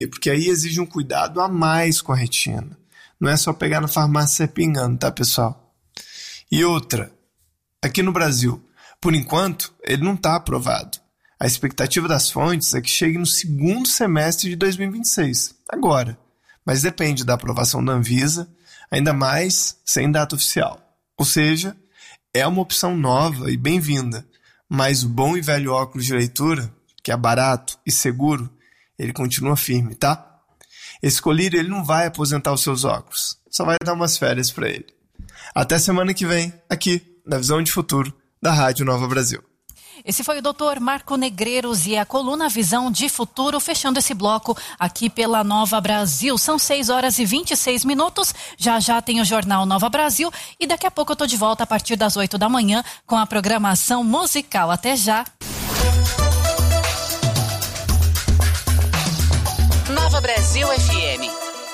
porque aí exige um cuidado a mais com a retina. Não é só pegar na farmácia e sair pingando, tá, pessoal? E outra, aqui no Brasil, por enquanto, ele não está aprovado. A expectativa das fontes é que chegue no segundo semestre de 2026, agora. Mas depende da aprovação da Anvisa, ainda mais sem data oficial. Ou seja, é uma opção nova e bem-vinda, mas o bom e velho óculos de leitura, que é barato e seguro, ele continua firme, tá? Esse colírio ele não vai aposentar os seus óculos, só vai dar umas férias para ele. Até semana que vem, aqui na Visão de Futuro da Rádio Nova Brasil. Esse foi o Dr. Marco Negreiros e a coluna Visão de Futuro, fechando esse bloco aqui pela Nova Brasil. São 6h26. Já já tem o Jornal Nova Brasil e daqui a pouco eu tô de volta a partir das 8 da manhã com a programação musical. Até já! Nova Brasil FM.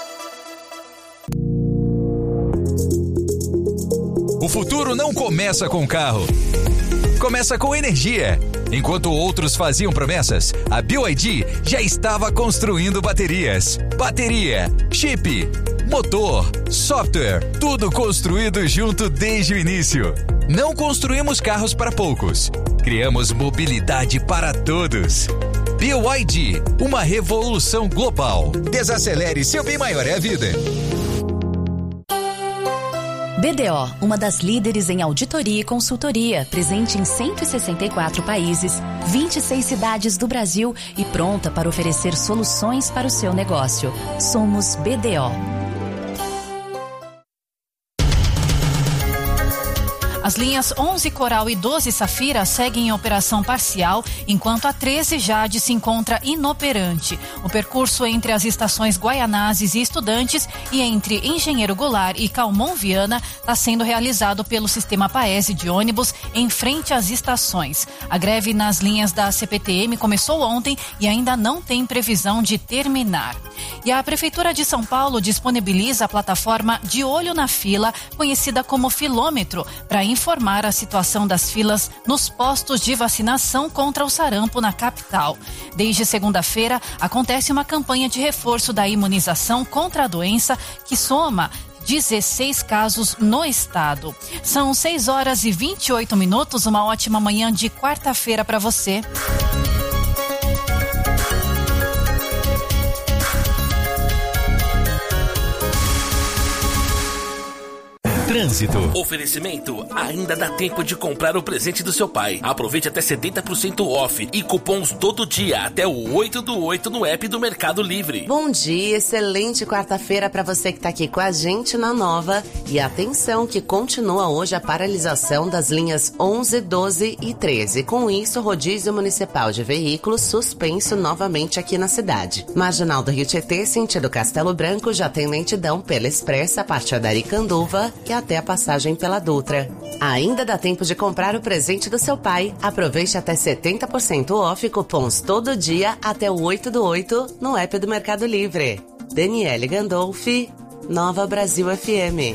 O futuro não começa com carro. Começa com energia. Enquanto outros faziam promessas, a BYD já estava construindo baterias. Bateria, chip, motor, software, tudo construído junto desde o início. Não construímos carros para poucos. Criamos mobilidade para todos. BYD, uma revolução global. Desacelere, seu bem maior é a vida. BDO, uma das líderes em auditoria e consultoria, presente em 164 países, 26 cidades do Brasil e pronta para oferecer soluções para o seu negócio. Somos BDO. As linhas 11 Coral e 12 Safira seguem em operação parcial, enquanto a 13 Jade se encontra inoperante. O percurso entre as estações Guaianazes e Estudantes e entre Engenheiro Goulart e Calmon Viana está sendo realizado pelo sistema Paese de ônibus em frente às estações. A greve nas linhas da CPTM começou ontem e ainda não tem previsão de terminar. E a Prefeitura de São Paulo disponibiliza a plataforma De Olho na Fila, conhecida como Filômetro, para informar a situação das filas nos postos de vacinação contra o sarampo na capital. Desde segunda-feira, acontece uma campanha de reforço da imunização contra a doença que soma 16 casos no estado. São 6h28, uma ótima manhã de quarta-feira para você. Trânsito. Oferecimento: ainda dá tempo de comprar o presente do seu pai. Aproveite até 70% off e cupons todo dia até o 8/8 no app do Mercado Livre. Bom dia, excelente quarta-feira para você que tá aqui com a gente na Nova. E atenção que continua hoje a paralisação das linhas 11, 12 e 13. Com isso, o rodízio municipal de veículos suspenso novamente aqui na cidade. Marginal do Rio Tietê, sentido Castelo Branco, já tem lentidão pela Expressa a partir da Aricanduva e até a passagem pela Dutra. Ainda dá tempo de comprar o presente do seu pai. Aproveite até 70% off, cupons todo dia até o 8/8 no app do Mercado Livre. Daniele Gandolfi, Nova Brasil FM.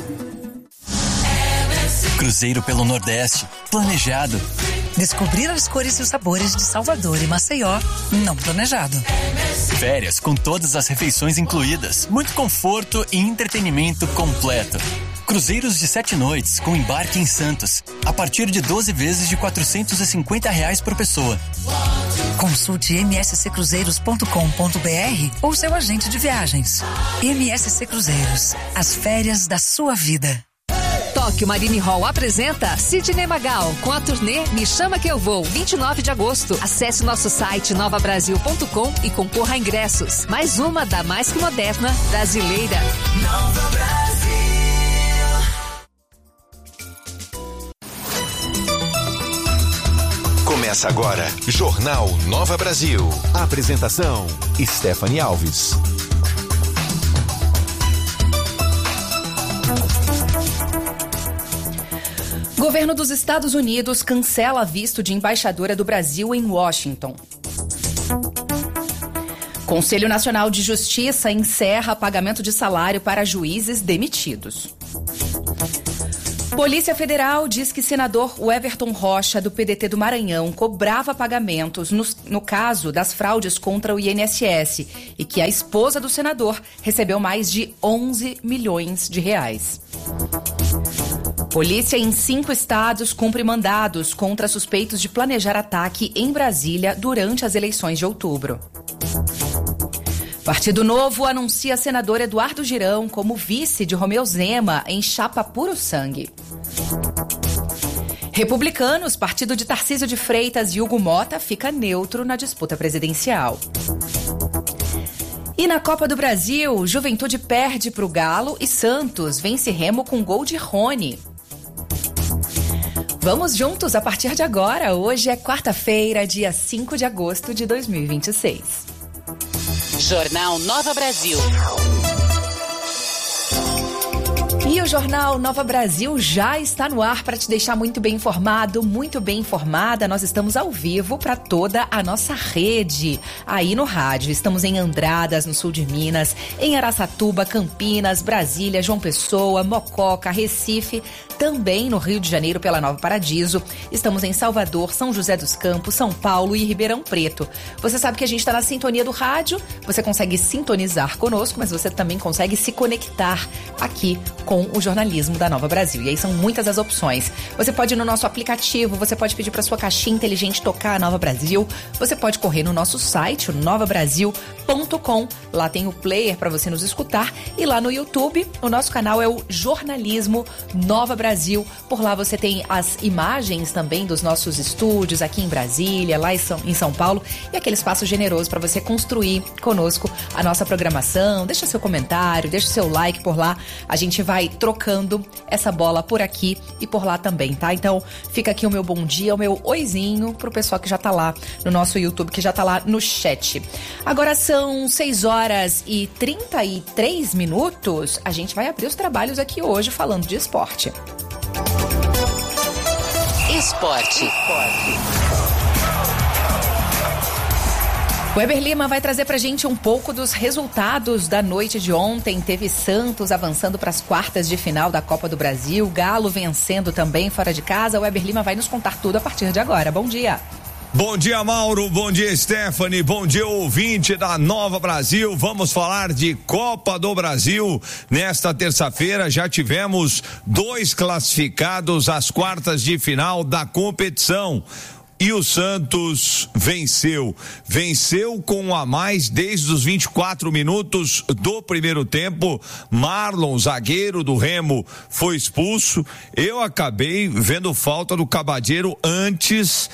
Cruzeiro pelo Nordeste, planejado. Descobrir as cores e os sabores de Salvador e Maceió, não planejado. Férias com todas as refeições incluídas, muito conforto e entretenimento completo. Cruzeiros de 7 noites com embarque em Santos, a partir de 12 vezes de R$450 por pessoa. Consulte msccruzeiros.com.br ou seu agente de viagens. MSC Cruzeiros, as férias da sua vida. Tóquio Marine Hall apresenta Sidney Magal com a turnê Me Chama Que Eu Vou, 29 de agosto. Acesse nosso site novabrasil.com e concorra a ingressos. Mais uma da mais que moderna brasileira. Nova Brasil. Começa agora, Jornal Nova Brasil. Apresentação, Stephanie Alves. Governo dos Estados Unidos cancela visto de embaixadora do Brasil em Washington. Conselho Nacional de Justiça encerra pagamento de salário para juízes demitidos. Polícia Federal diz que senador Everton Rocha, do PDT do Maranhão, cobrava pagamentos no caso das fraudes contra o INSS e que a esposa do senador recebeu mais de 11 milhões de reais. Polícia em 5 estados cumpre mandados contra suspeitos de planejar ataque em Brasília durante as eleições de outubro. Partido Novo anuncia senador Eduardo Girão como vice de Romeu Zema em chapa puro sangue. Republicanos, partido de Tarcísio de Freitas e Hugo Mota, fica neutro na disputa presidencial. E na Copa do Brasil, Juventude perde para o Galo e Santos vence Remo com gol de Rony. Vamos juntos a partir de agora. Hoje é quarta-feira, dia 5 de agosto de 2026. Jornal Nova Brasil. E o Jornal Nova Brasil já está no ar para te deixar muito bem informado, muito bem informada. Nós estamos ao vivo para toda a nossa rede aí no rádio. Estamos em Andradas, no sul de Minas, em Araçatuba, Campinas, Brasília, João Pessoa, Mococa, Recife, também no Rio de Janeiro pela Nova Paradiso. Estamos em Salvador, São José dos Campos, São Paulo e Ribeirão Preto. Você sabe que a gente está na sintonia do rádio, você consegue sintonizar conosco, mas você também consegue se conectar aqui com o jornalismo da Nova Brasil. E aí são muitas as opções. Você pode ir no nosso aplicativo, você pode pedir para sua caixinha inteligente tocar a Nova Brasil, você pode correr no nosso site, o novabrasil.com. Lá tem o player para você nos escutar. E lá no YouTube, o nosso canal é o Jornalismo Nova Brasil. Por lá você tem as imagens também dos nossos estúdios aqui em Brasília, lá em São Paulo, e aquele espaço generoso para você construir conosco a nossa programação. Deixa seu comentário, deixa seu like por lá. A gente vai trocando essa bola por aqui e por lá também, tá? Então fica aqui o meu bom dia, o meu oizinho pro pessoal que já tá lá no nosso YouTube, que já tá lá no chat. Agora são 6 horas e 33 minutos. A gente vai abrir os trabalhos aqui hoje falando de esporte. Esporte. O Weber Lima vai trazer pra gente um pouco dos resultados da noite de ontem. Teve Santos avançando para as quartas de final da Copa do Brasil, Galo vencendo também fora de casa. O Weber Lima vai nos contar tudo a partir de agora. Bom dia. Bom dia, Mauro. Bom dia, Stephanie. Bom dia, ouvinte da Nova Brasil. Vamos falar de Copa do Brasil. Nesta terça-feira já tivemos 2 classificados às quartas de final da competição. E o Santos venceu com um a mais desde os 24 minutos do primeiro tempo. Marlon, zagueiro do Remo, foi expulso. Eu acabei vendo falta do Cabadeiro antes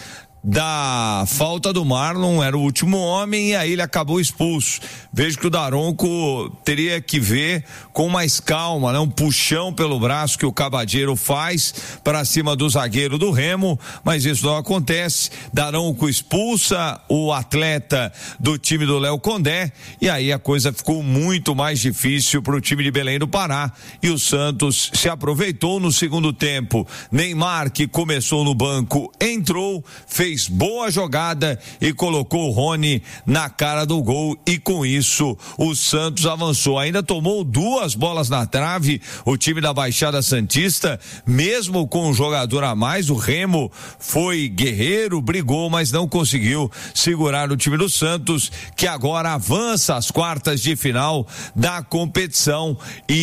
da falta do Marlon, era o último homem e aí ele acabou expulso. Vejo que o Daronco teria que ver com mais calma, né? Um puxão pelo braço que o Cabadeiro faz para cima do zagueiro do Remo, mas isso não acontece. Daronco expulsa o atleta do time do Léo Condé e aí a coisa ficou muito mais difícil para o time de Belém do Pará e o Santos se aproveitou no segundo tempo. Neymar, que começou no banco, entrou, fez boa jogada e colocou o Rony na cara do gol e com isso o Santos avançou. Ainda tomou 2 bolas na trave o time da Baixada Santista, mesmo com um jogador a mais. O Remo foi guerreiro, brigou, mas não conseguiu segurar o time do Santos, que agora avança às quartas de final da competição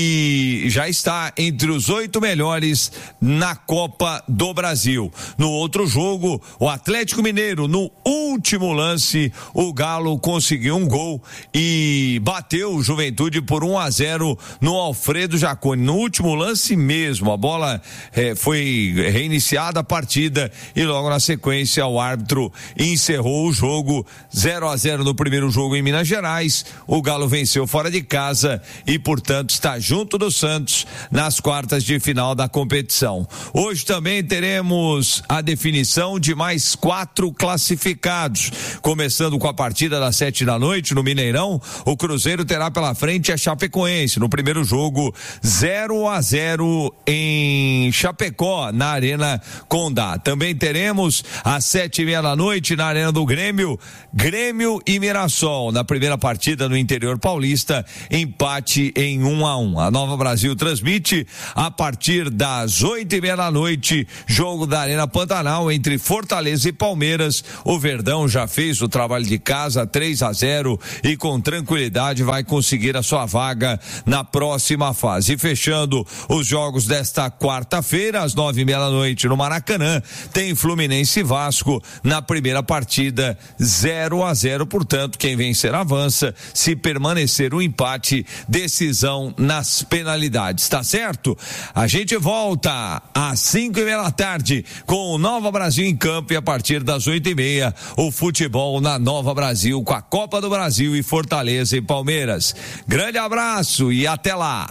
e já está entre os 8 melhores na Copa do Brasil. No outro jogo, o Atlético Mineiro, no último lance, o Galo conseguiu um gol e bateu o Juventude por 1-0 no Alfredo Jaconi. No último lance mesmo, a bola foi reiniciada a partida e logo na sequência o árbitro encerrou o jogo. 0-0 no primeiro jogo em Minas Gerais. O Galo venceu fora de casa e, portanto, está junto do Santos nas quartas de final da competição. Hoje também teremos a definição de mais 4 4 classificados. Começando com a partida das 7h no Mineirão, o Cruzeiro terá pela frente a Chapecoense. No primeiro jogo, 0-0 em Chapecó, na Arena Condá. Também teremos às 7h30 na Arena do Grêmio e Mirassol. Na primeira partida no interior paulista, empate em 1-1. A Nova Brasil transmite a partir das 8h30, jogo da Arena Pantanal entre Fortaleza e Palmeiras. O Verdão já fez o trabalho de casa, 3-0, e com tranquilidade vai conseguir a sua vaga na próxima fase. E fechando os jogos desta quarta-feira, às 9h30 no Maracanã, tem Fluminense e Vasco. Na primeira partida, 0-0, portanto, quem vencer avança. Se permanecer o empate, decisão nas penalidades, tá certo? A gente volta às 5h30 com o Nova Brasil em campo, e a partir das 8h30 o futebol na Nova Brasil com a Copa do Brasil e Fortaleza e Palmeiras. Grande abraço e até lá.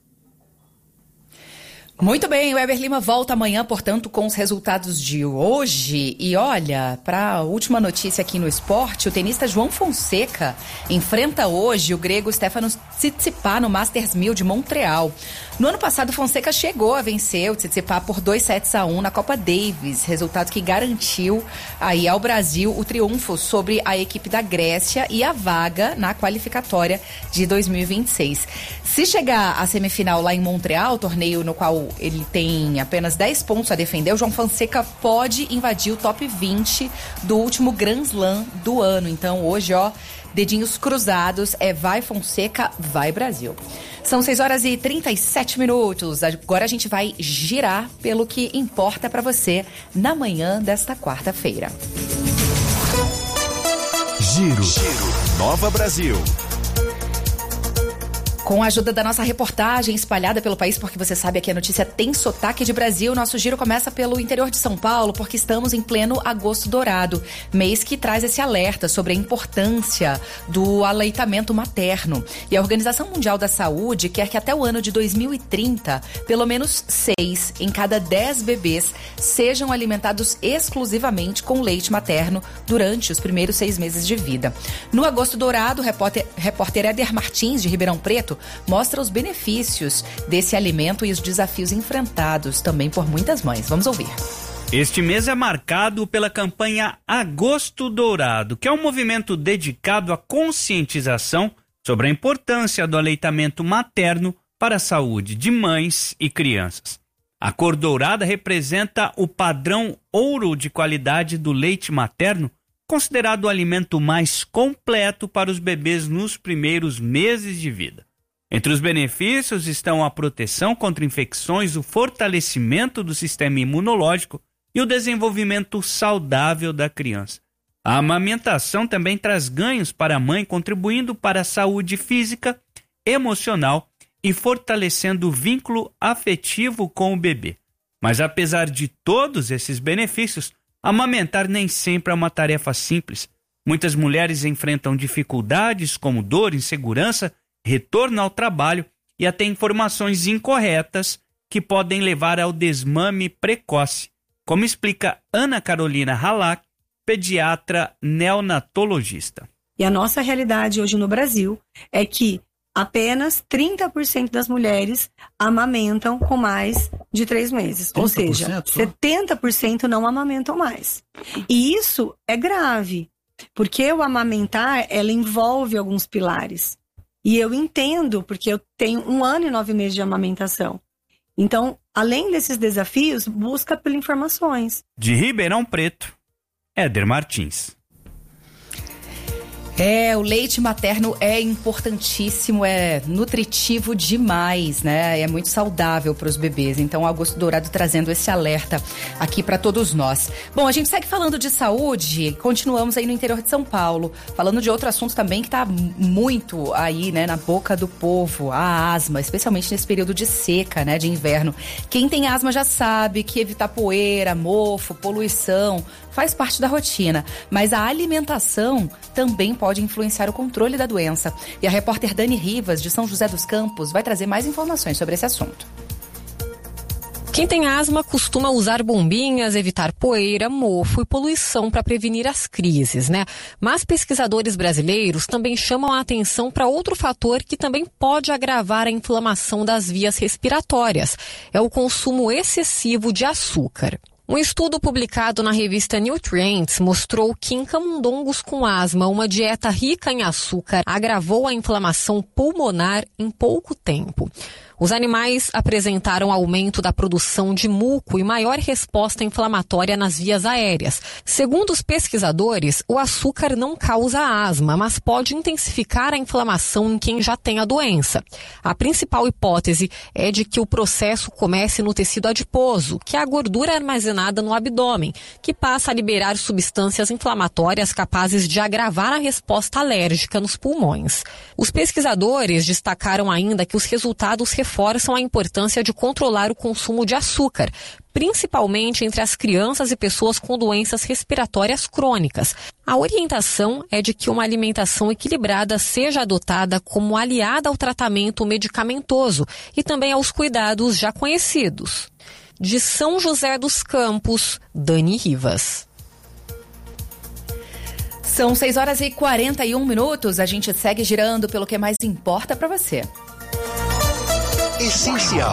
Muito bem, o Weber Lima volta amanhã, portanto, com os resultados de hoje. E olha, para a última notícia aqui no esporte, o tenista João Fonseca enfrenta hoje o grego Stefanos Tsitsipas no Masters 1000 de Montreal. No ano passado, Fonseca chegou a vencer o Tsitsipas por 2-1 na Copa Davis, resultado que garantiu aí ao Brasil o triunfo sobre a equipe da Grécia e a vaga na qualificatória de 2026. Se chegar à semifinal lá em Montreal, torneio no qual ele tem apenas 10 pontos a defender, o João Fonseca pode invadir o top 20 do último Grand Slam do ano. Então hoje, dedinhos cruzados, vai Fonseca, vai Brasil. São 6h37. Agora a gente vai girar pelo que importa para você na manhã desta quarta-feira. Giro. Nova Brasil. Com a ajuda da nossa reportagem espalhada pelo país, porque você sabe que a notícia tem sotaque de Brasil, nosso giro começa pelo interior de São Paulo, porque estamos em pleno agosto dourado, mês que traz esse alerta sobre a importância do aleitamento materno. E a Organização Mundial da Saúde quer que até o ano de 2030, pelo menos 6 em cada 10 bebês sejam alimentados exclusivamente com leite materno durante os primeiros 6 meses de vida. No agosto dourado, o repórter Éder Martins, de Ribeirão Preto, mostra os benefícios desse alimento e os desafios enfrentados também por muitas mães. Vamos ouvir. Este mês é marcado pela campanha Agosto Dourado, que é um movimento dedicado à conscientização sobre a importância do aleitamento materno para a saúde de mães e crianças. A cor dourada representa o padrão ouro de qualidade do leite materno, considerado o alimento mais completo para os bebês nos primeiros meses de vida. Entre os benefícios estão a proteção contra infecções, o fortalecimento do sistema imunológico e o desenvolvimento saudável da criança. A amamentação também traz ganhos para a mãe, contribuindo para a saúde física, emocional e fortalecendo o vínculo afetivo com o bebê. Mas apesar de todos esses benefícios, amamentar nem sempre é uma tarefa simples. Muitas mulheres enfrentam dificuldades como dor, insegurança, retorno ao trabalho e até informações incorretas que podem levar ao desmame precoce, como explica Ana Carolina Halak, pediatra neonatologista. E a nossa realidade hoje no Brasil é que apenas 30% das mulheres amamentam com mais de 3 meses. Ou seja, 70% não amamentam mais. E isso é grave, porque o amamentar, ela envolve alguns pilares. E eu entendo, porque eu tenho 1 ano e 9 meses de amamentação. Então, além desses desafios, busca por informações. De Ribeirão Preto, Éder Martins. O leite materno é importantíssimo, é nutritivo demais, né? É muito saudável para os bebês. Então, o Agosto Dourado trazendo esse alerta aqui para todos nós. Bom, a gente segue falando de saúde, continuamos aí no interior de São Paulo, falando de outro assunto também que está muito aí, né, na boca do povo, a asma, especialmente nesse período de seca, né, de inverno. Quem tem asma já sabe que evitar poeira, mofo, poluição faz parte da rotina, mas a alimentação também pode influenciar o controle da doença. E a repórter Dani Rivas, de São José dos Campos, vai trazer mais informações sobre esse assunto. Quem tem asma costuma usar bombinhas, evitar poeira, mofo e poluição para prevenir as crises, né? Mas pesquisadores brasileiros também chamam a atenção para outro fator que também pode agravar a inflamação das vias respiratórias. É o consumo excessivo de açúcar. Um estudo publicado na revista Nutrients mostrou que em camundongos com asma, uma dieta rica em açúcar agravou a inflamação pulmonar em pouco tempo. Os animais apresentaram aumento da produção de muco e maior resposta inflamatória nas vias aéreas. Segundo os pesquisadores, o açúcar não causa asma, mas pode intensificar a inflamação em quem já tem a doença. A principal hipótese é de que o processo comece no tecido adiposo, que é a gordura armazenada no abdômen, que passa a liberar substâncias inflamatórias capazes de agravar a resposta alérgica nos pulmões. Os pesquisadores destacaram ainda que os resultados reforçam a importância de controlar o consumo de açúcar, principalmente entre as crianças e pessoas com doenças respiratórias crônicas. A orientação é de que uma alimentação equilibrada seja adotada como aliada ao tratamento medicamentoso e também aos cuidados já conhecidos. De São José dos Campos, Dani Rivas. São 6h41. A gente segue girando pelo que mais importa para você. Essencial.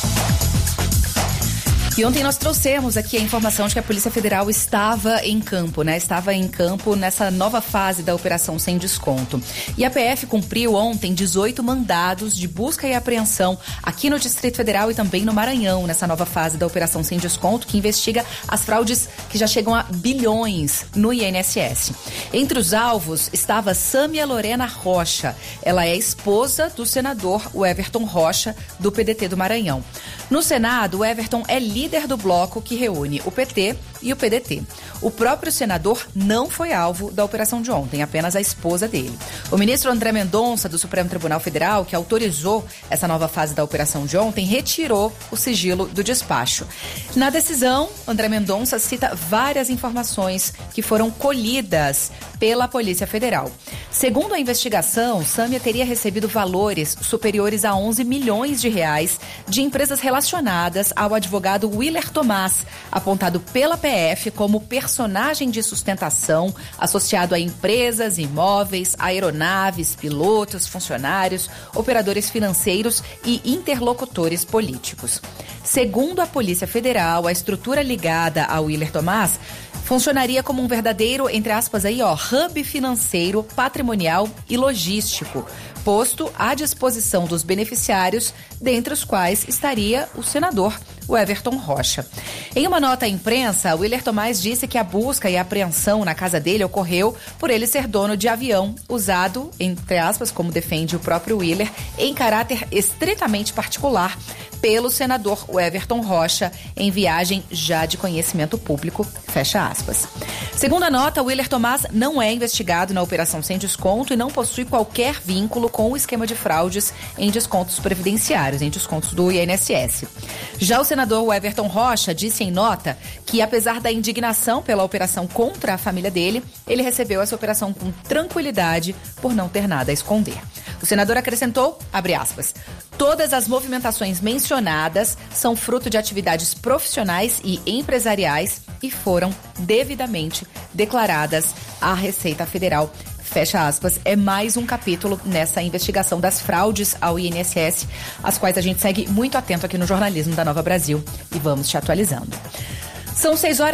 E ontem nós trouxemos aqui a informação de que a Polícia Federal estava em campo, né? Estava em campo nessa nova fase da Operação Sem Desconto. E a PF cumpriu ontem 18 mandados de busca e apreensão aqui no Distrito Federal e também no Maranhão, nessa nova fase da Operação Sem Desconto, que investiga as fraudes que já chegam a bilhões no INSS. Entre os alvos estava Sâmia Lorena Rocha. Ela é esposa do senador Everton Rocha, do PDT do Maranhão. No Senado, o Everton é líder do bloco que reúne o PT e o PDT. O próprio senador não foi alvo da operação de ontem, apenas a esposa dele. O ministro André Mendonça, do Supremo Tribunal Federal, que autorizou essa nova fase da operação de ontem, retirou o sigilo do despacho. Na decisão, André Mendonça cita várias informações que foram colhidas pela Polícia Federal. Segundo a investigação, Sâmia teria recebido valores superiores a 11 milhões de reais de empresas relacionadas ao advogado Willer Tomás, apontado pela PF como personagem de sustentação associado a empresas, imóveis, aeronaves, pilotos, funcionários, operadores financeiros e interlocutores políticos. Segundo a Polícia Federal, a estrutura ligada ao Willer Tomás funcionaria como um verdadeiro, entre aspas aí, hub financeiro, patrimonial e logístico, posto à disposição dos beneficiários, dentre os quais estaria o senador Everton Rocha. Em uma nota à imprensa, Willer Tomás disse que a busca e a apreensão na casa dele ocorreu por ele ser dono de avião usado, entre aspas, como defende o próprio Willer, em caráter estritamente particular pelo senador Everton Rocha em viagem já de conhecimento público, fecha aspas. Segundo a nota, Willer Tomás não é investigado na Operação Sem Desconto e não possui qualquer vínculo com o esquema de fraudes em descontos previdenciários, em descontos do INSS. Já o senador Everton Rocha disse em nota que, apesar da indignação pela operação contra a família dele, ele recebeu essa operação com tranquilidade por não ter nada a esconder. O senador acrescentou, abre aspas, todas as movimentações mencionadas são fruto de atividades profissionais e empresariais e foram devidamente declaradas à Receita Federal. Fecha aspas, é mais um capítulo nessa investigação das fraudes ao INSS, as quais a gente segue muito atento aqui no jornalismo da Nova Brasil e vamos te atualizando. São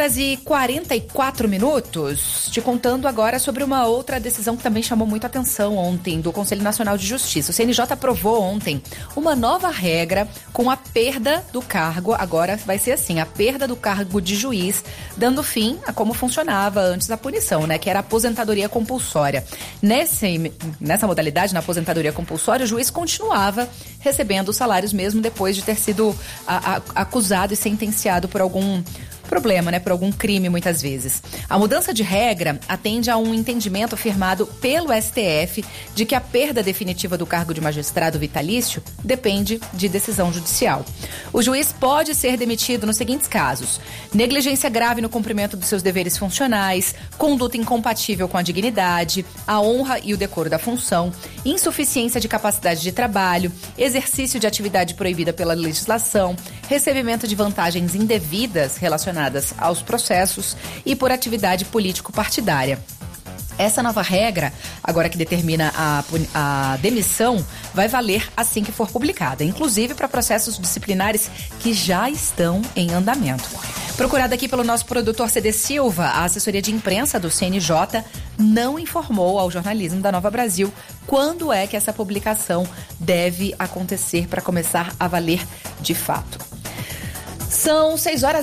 6h44, te contando agora sobre uma outra decisão que também chamou muita atenção ontem do Conselho Nacional de Justiça. O CNJ aprovou ontem uma nova regra com a perda do cargo, agora vai ser assim, a perda do cargo de juiz, dando fim a como funcionava antes a punição, né, que era a aposentadoria compulsória. Nessa modalidade, na aposentadoria compulsória, o juiz continuava recebendo os salários mesmo depois de ter sido acusado e sentenciado por algum problema, né, por algum crime muitas vezes. A mudança de regra atende a um entendimento firmado pelo STF de que a perda definitiva do cargo de magistrado vitalício depende de decisão judicial. O juiz pode ser demitido nos seguintes casos: negligência grave no cumprimento dos seus deveres funcionais, conduta incompatível com a dignidade, a honra e o decoro da função, insuficiência de capacidade de trabalho, exercício de atividade proibida pela legislação, recebimento de vantagens indevidas relacionadas aos processos e por atividade político-partidária. Essa nova regra, agora que determina a demissão, vai valer assim que for publicada, inclusive para processos disciplinares que já estão em andamento. Procurada aqui pelo nosso produtor CD Silva, a assessoria de imprensa do CNJ não informou ao jornalismo da Nova Brasil quando é que essa publicação deve acontecer para começar a valer de fato. São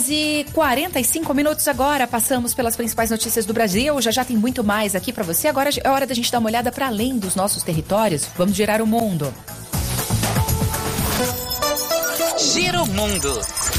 6h45 agora, passamos pelas principais notícias do Brasil, já tem muito mais aqui para você, agora é hora da gente dar uma olhada para além dos nossos territórios, vamos girar o mundo. Gira o mundo.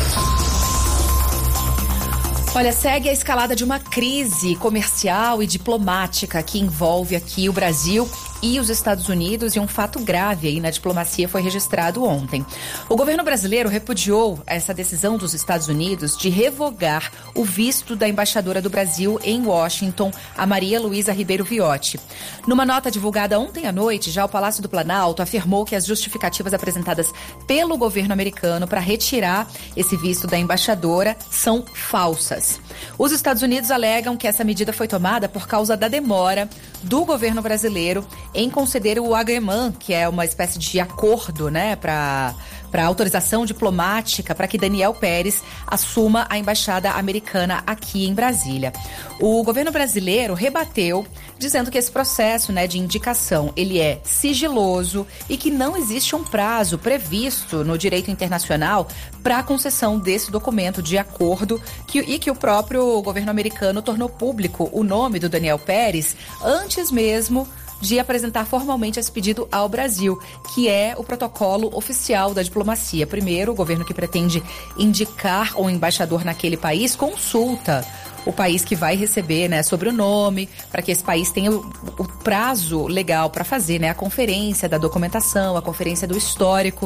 Olha, segue a escalada de uma crise comercial e diplomática que envolve aqui o Brasil e os Estados Unidos, e um fato grave aí na diplomacia foi registrado ontem. O governo brasileiro repudiou essa decisão dos Estados Unidos de revogar o visto da embaixadora do Brasil em Washington, a Maria Luísa Ribeiro Viotti. Numa nota divulgada ontem à noite, já o Palácio do Planalto afirmou que as justificativas apresentadas pelo governo americano para retirar esse visto da embaixadora são falsas. Os Estados Unidos alegam que essa medida foi tomada por causa da demora do governo brasileiro em conceder o AGEMAN, que é uma espécie de acordo, né, para autorização diplomática para que Daniel Pérez assuma a embaixada americana aqui em Brasília. O governo brasileiro rebateu, dizendo que esse processo, né, de indicação, ele é sigiloso e que não existe um prazo previsto no direito internacional para a concessão desse documento de acordo e que o próprio governo americano tornou público o nome do Daniel Pérez antes mesmo de apresentar formalmente esse pedido ao Brasil, que é o protocolo oficial da diplomacia. Primeiro, o governo que pretende indicar um embaixador naquele país consulta o país que vai receber, né, sobre o nome, para que esse país tenha o prazo legal para fazer, né, a conferência da documentação, a conferência do histórico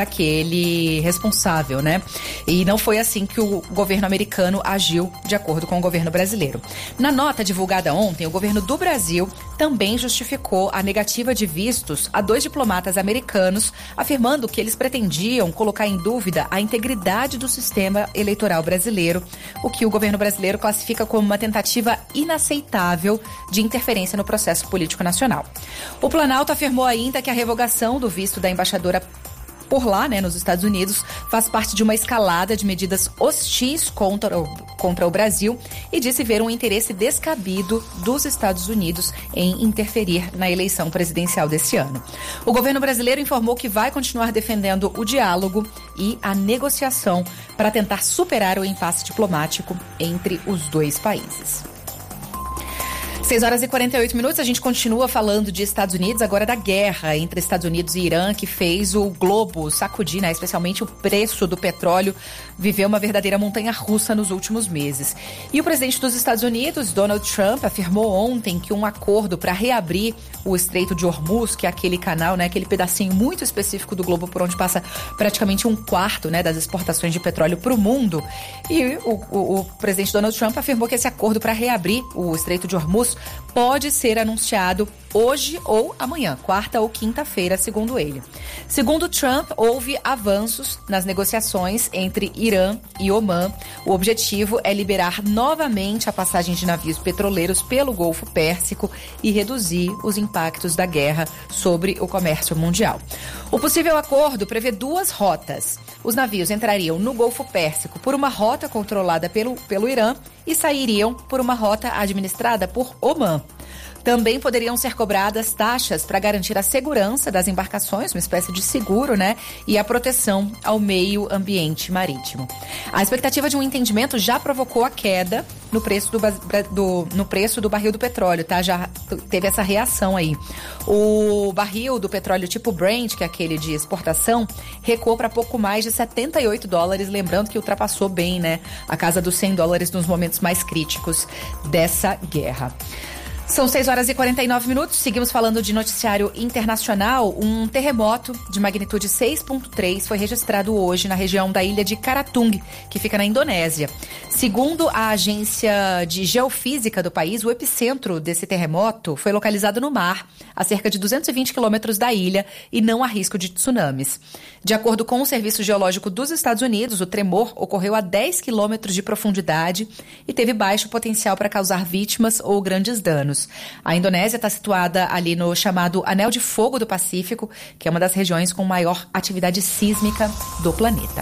daquele responsável, né? E não foi assim que o governo americano agiu de acordo com o governo brasileiro. Na nota divulgada ontem, o governo do Brasil também justificou a negativa de vistos a 2 diplomatas americanos, afirmando que eles pretendiam colocar em dúvida a integridade do sistema eleitoral brasileiro, o que o governo brasileiro classifica como uma tentativa inaceitável de interferência no processo político nacional. O Planalto afirmou ainda que a revogação do visto da embaixadora por lá, né, nos Estados Unidos, faz parte de uma escalada de medidas hostis contra o Brasil e disse ver um interesse descabido dos Estados Unidos em interferir na eleição presidencial desse ano. O governo brasileiro informou que vai continuar defendendo o diálogo e a negociação para tentar superar o impasse diplomático entre os dois países. 6h48, a gente continua falando de Estados Unidos, agora da guerra entre Estados Unidos e Irã, que fez o globo sacudir, né? Especialmente o preço do petróleo viveu uma verdadeira montanha-russa nos últimos meses. E o presidente dos Estados Unidos, Donald Trump, afirmou ontem que um acordo para reabrir o Estreito de Hormuz, que é aquele canal, né, aquele pedacinho muito específico do globo por onde passa praticamente 1/4, né, das exportações de petróleo para o mundo. E o presidente Donald Trump afirmou que esse acordo para reabrir o Estreito de Hormuz pode ser anunciado hoje ou amanhã, quarta ou quinta-feira, segundo ele. Segundo Trump, houve avanços nas negociações entre Irã e Omã. O objetivo é liberar novamente a passagem de navios petroleiros pelo Golfo Pérsico e reduzir os impactos da guerra sobre o comércio mundial. O possível acordo prevê 2 rotas. Os navios entrariam no Golfo Pérsico por uma rota controlada pelo Irã e sairiam por uma rota administrada por Omã. Também poderiam ser cobradas taxas para garantir a segurança das embarcações, uma espécie de seguro, né? E a proteção ao meio ambiente marítimo. A expectativa de um entendimento já provocou a queda no preço do barril do petróleo, tá? Já teve essa reação aí. O barril do petróleo tipo Brent, que é aquele de exportação, recuou para pouco mais de $78, lembrando que ultrapassou bem, né, a casa dos $100 nos momentos mais críticos dessa guerra. São 6h49, seguimos falando de noticiário internacional. Um terremoto de magnitude 6.3 foi registrado hoje na região da ilha de Karatung, que fica na Indonésia. Segundo a agência de geofísica do país, o epicentro desse terremoto foi localizado no mar, a cerca de 220 quilômetros da ilha, e não há risco de tsunamis. De acordo com o Serviço Geológico dos Estados Unidos, o tremor ocorreu a 10 quilômetros de profundidade e teve baixo potencial para causar vítimas ou grandes danos. A Indonésia está situada ali no chamado Anel de Fogo do Pacífico, que é uma das regiões com maior atividade sísmica do planeta.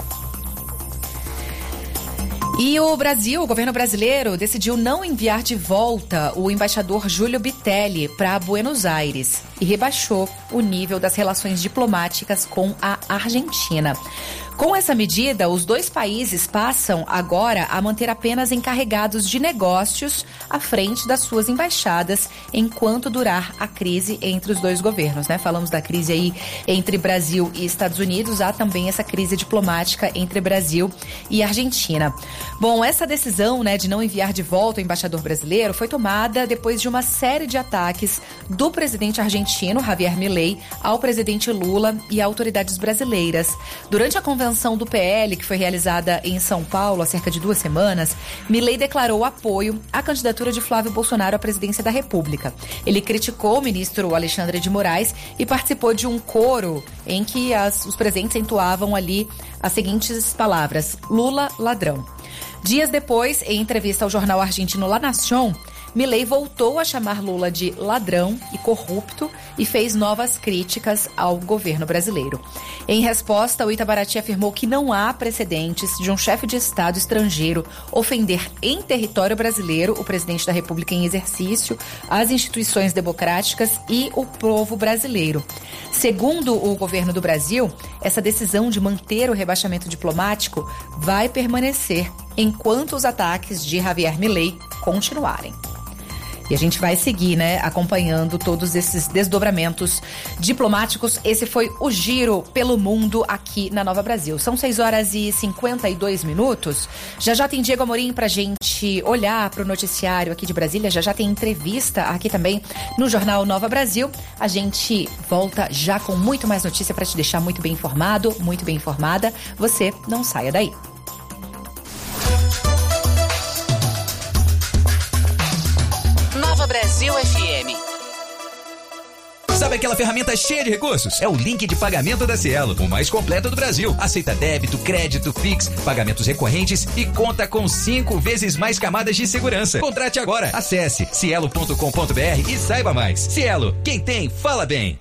E o governo brasileiro, decidiu não enviar de volta o embaixador Júlio Bitelli para Buenos Aires e rebaixou o nível das relações diplomáticas com a Argentina. Com essa medida, os dois países passam agora a manter apenas encarregados de negócios à frente das suas embaixadas enquanto durar a crise entre os dois governos, né? Falamos da crise aí entre Brasil e Estados Unidos, há também essa crise diplomática entre Brasil e Argentina. Bom, essa decisão, né, de não enviar de volta o embaixador brasileiro foi tomada depois de uma série de ataques do presidente argentino, Javier Milei, ao presidente Lula e a autoridades brasileiras. Durante a convenção do PL, que foi realizada em São Paulo há cerca de 2 semanas, Milei declarou apoio à candidatura de Flávio Bolsonaro à presidência da República. Ele criticou o ministro Alexandre de Moraes e participou de um coro em que os presentes entoavam ali as seguintes palavras: Lula, ladrão. Dias depois, em entrevista ao jornal argentino La Nación, Milei voltou a chamar Lula de ladrão e corrupto e fez novas críticas ao governo brasileiro. Em resposta, o Itamaraty afirmou que não há precedentes de um chefe de Estado estrangeiro ofender em território brasileiro o presidente da República em exercício, as instituições democráticas e o povo brasileiro. Segundo o governo do Brasil, essa decisão de manter o rebaixamento diplomático vai permanecer enquanto os ataques de Javier Milei continuarem. E a gente vai seguir, né, acompanhando todos esses desdobramentos diplomáticos. Esse foi o Giro pelo Mundo aqui na Nova Brasil. São 6h52. Já tem Diego Amorim pra gente olhar pro noticiário aqui de Brasília. Já tem entrevista aqui também no Jornal Nova Brasil. A gente volta já com muito mais notícia para te deixar muito bem informado, muito bem informada. Você não saia daí. Brasil FM. Sabe aquela ferramenta cheia de recursos? É o link de pagamento da Cielo, o mais completo do Brasil. Aceita débito, crédito, Pix, pagamentos recorrentes e conta com 5 vezes mais camadas de segurança. Contrate agora. Acesse cielo.com.br e saiba mais. Cielo, quem tem, fala bem.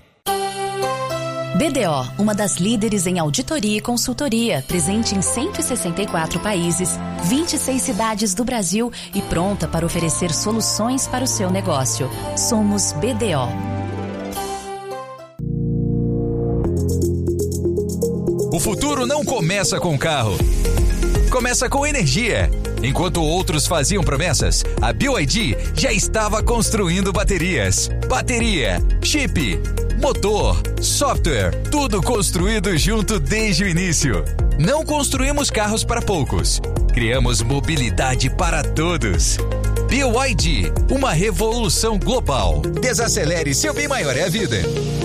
BDO, uma das líderes em auditoria e consultoria, presente em 164 países, 26 cidades do Brasil e pronta para oferecer soluções para o seu negócio. Somos BDO. O futuro não começa com carro. Começa com energia. Enquanto outros faziam promessas, a BYD já estava construindo baterias. Bateria, chip, motor, software, tudo construído junto desde o início. Não construímos carros para poucos. Criamos mobilidade para todos. BYD, uma revolução global. Desacelere, seu bem maior é a vida.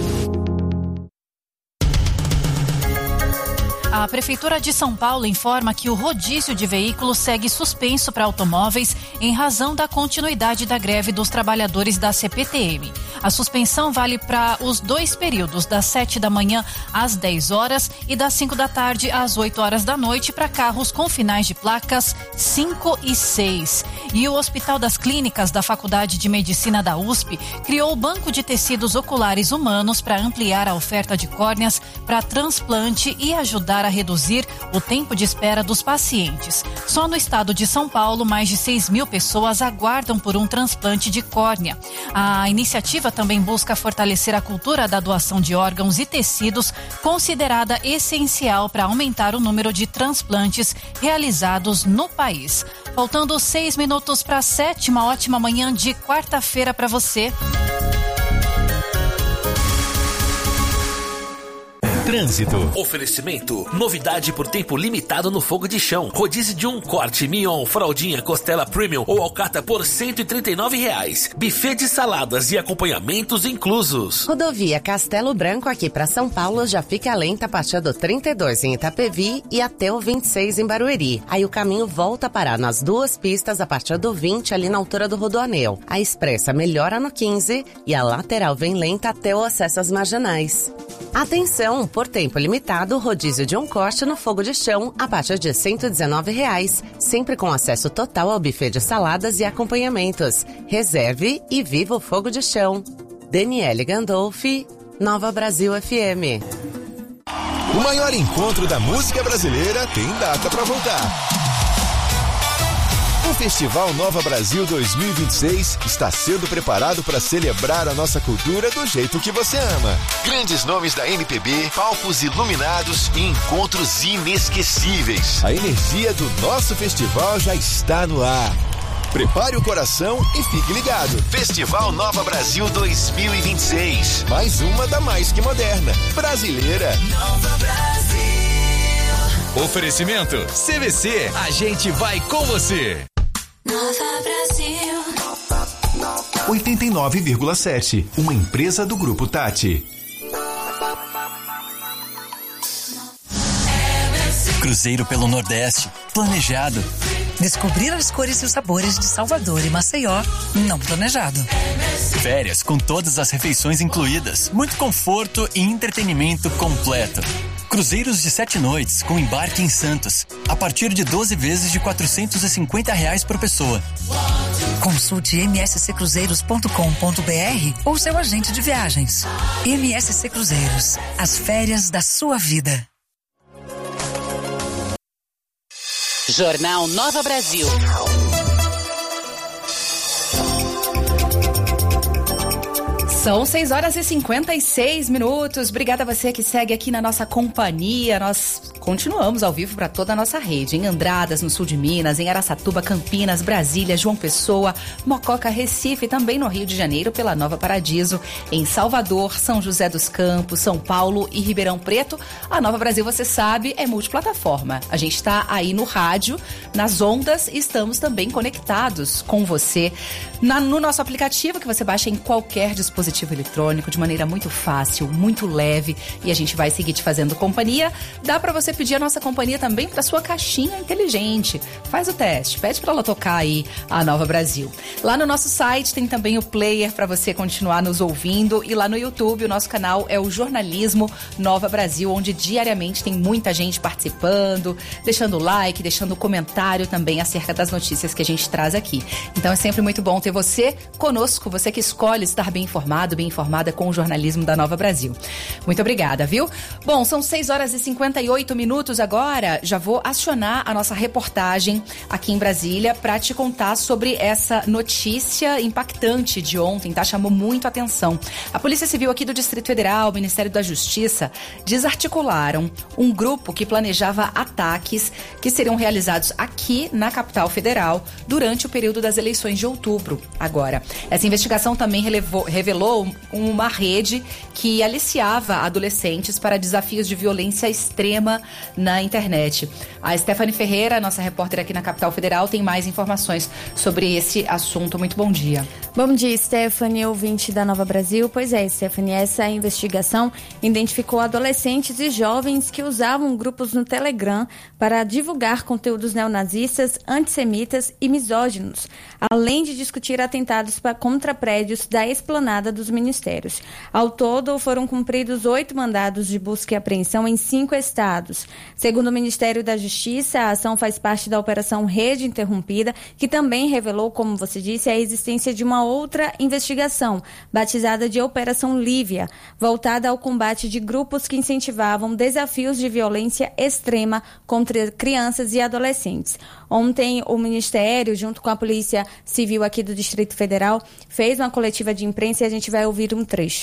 A Prefeitura de São Paulo informa que o rodízio de veículos segue suspenso para automóveis em razão da continuidade da greve dos trabalhadores da CPTM. A suspensão vale para os 2 períodos, das 7 da manhã às 10 horas e das 5 da tarde às 8 horas da noite para carros com finais de placas 5 e 6. E o Hospital das Clínicas da Faculdade de Medicina da USP criou o Banco de Tecidos Oculares Humanos para ampliar a oferta de córneas para transplante e ajudar a reduzir o tempo de espera dos pacientes. Só no estado de São Paulo, mais de 6.000 pessoas aguardam por um transplante de córnea. A iniciativa também busca fortalecer a cultura da doação de órgãos e tecidos, considerada essencial para aumentar o número de transplantes realizados no país. Faltando 6 minutos para 7, uma ótima manhã de quarta-feira para você. Trânsito. Oferecimento, novidade por tempo limitado no fogo de chão. Rodízio de um corte, mignon, fraldinha, costela premium ou alcatra por R$ 139. Buffet de saladas e acompanhamentos inclusos. Rodovia Castelo Branco aqui para São Paulo já fica lenta a partir do 32 em Itapevi e até o 26 em Barueri. Aí o caminho volta a parar nas duas pistas a partir do 20 ali na altura do Rodoanel. A expressa melhora no 15 e a lateral vem lenta até o acesso às marginais. Atenção, por tempo limitado, rodízio de um corte no fogo de chão a partir de R$ 119, sempre com acesso total ao buffet de saladas e acompanhamentos. Reserve e viva o fogo de chão. Daniele Gandolfi, Nova Brasil FM. O maior encontro da música brasileira tem data para voltar. O Festival Nova Brasil 2026 está sendo preparado para celebrar a nossa cultura do jeito que você ama. Grandes nomes da MPB, palcos iluminados e encontros inesquecíveis. A energia do nosso festival já está no ar. Prepare o coração e fique ligado. Festival Nova Brasil 2026. Mais uma da mais que moderna. Brasileira. Nova Brasil. Oferecimento CVC. A gente vai com você. Nova Brasil 89,7. Uma empresa do Grupo Tati. Cruzeiro pelo Nordeste. Planejado. Descobrir as cores e os sabores de Salvador e Maceió, não planejado. Férias com todas as refeições incluídas. Muito conforto e entretenimento completo. Cruzeiros de 7 noites com embarque em Santos. A partir de 12 vezes de R$ 450 por pessoa. Consulte msccruzeiros.com.br ou seu agente de viagens. MSC Cruzeiros, as férias da sua vida. Jornal Nova Brasil. São 6h56. Obrigada a você que segue aqui na nossa companhia. Nós continuamos ao vivo para toda a nossa rede. Em Andradas, no sul de Minas, em Araçatuba, Campinas, Brasília, João Pessoa, Mococa, Recife, também no Rio de Janeiro, pela Nova Paradiso, em Salvador, São José dos Campos, São Paulo e Ribeirão Preto. A Nova Brasil, você sabe, é multiplataforma. A gente está aí no rádio, nas ondas, e estamos também conectados com você no nosso aplicativo, que você baixa em qualquer dispositivo eletrônico de maneira muito fácil, muito leve, e a gente vai seguir te fazendo companhia. Dá para você pedir a nossa companhia também para sua caixinha inteligente. Faz o teste, pede para ela tocar aí a Nova Brasil. Lá no nosso site tem também o player para você continuar nos ouvindo, e lá no YouTube o nosso canal é o Jornalismo Nova Brasil, onde diariamente tem muita gente participando, deixando like, deixando comentário também acerca das notícias que a gente traz aqui. Então é sempre muito bom ter você conosco, você que escolhe estar bem informado, bem informada com o jornalismo da Nova Brasil. Muito obrigada, viu? Bom, são 6h58 agora. Já vou acionar a nossa reportagem aqui em Brasília para te contar sobre essa notícia impactante de ontem, tá? Chamou muito a atenção. A Polícia Civil aqui do Distrito Federal, o Ministério da Justiça, desarticularam um grupo que planejava ataques que seriam realizados aqui na capital federal durante o período das eleições de outubro. Agora, essa investigação também revelou uma rede que aliciava adolescentes para desafios de violência extrema na internet. A Stephanie Ferreira, nossa repórter aqui na capital federal, tem mais informações sobre esse assunto. Muito bom dia. Bom dia, Stephanie, ouvinte da Nova Brasil. Pois é, Stephanie, essa investigação identificou adolescentes e jovens que usavam grupos no Telegram para divulgar conteúdos neonazistas, antissemitas e misóginos, além de discutir atentados contra prédios da esplanada dos ministérios. Ao todo, foram cumpridos 8 mandados de busca e apreensão em 5 estados. Segundo o Ministério da Justiça, a ação faz parte da Operação Rede Interrompida, que também revelou, como você disse, a existência de uma outra investigação, batizada de Operação Lívia, voltada ao combate de grupos que incentivavam desafios de violência extrema contra crianças e adolescentes. Ontem, o Ministério, junto com a Polícia Civil aqui do Distrito Federal, fez uma coletiva de imprensa e a gente vai ouvir um trecho.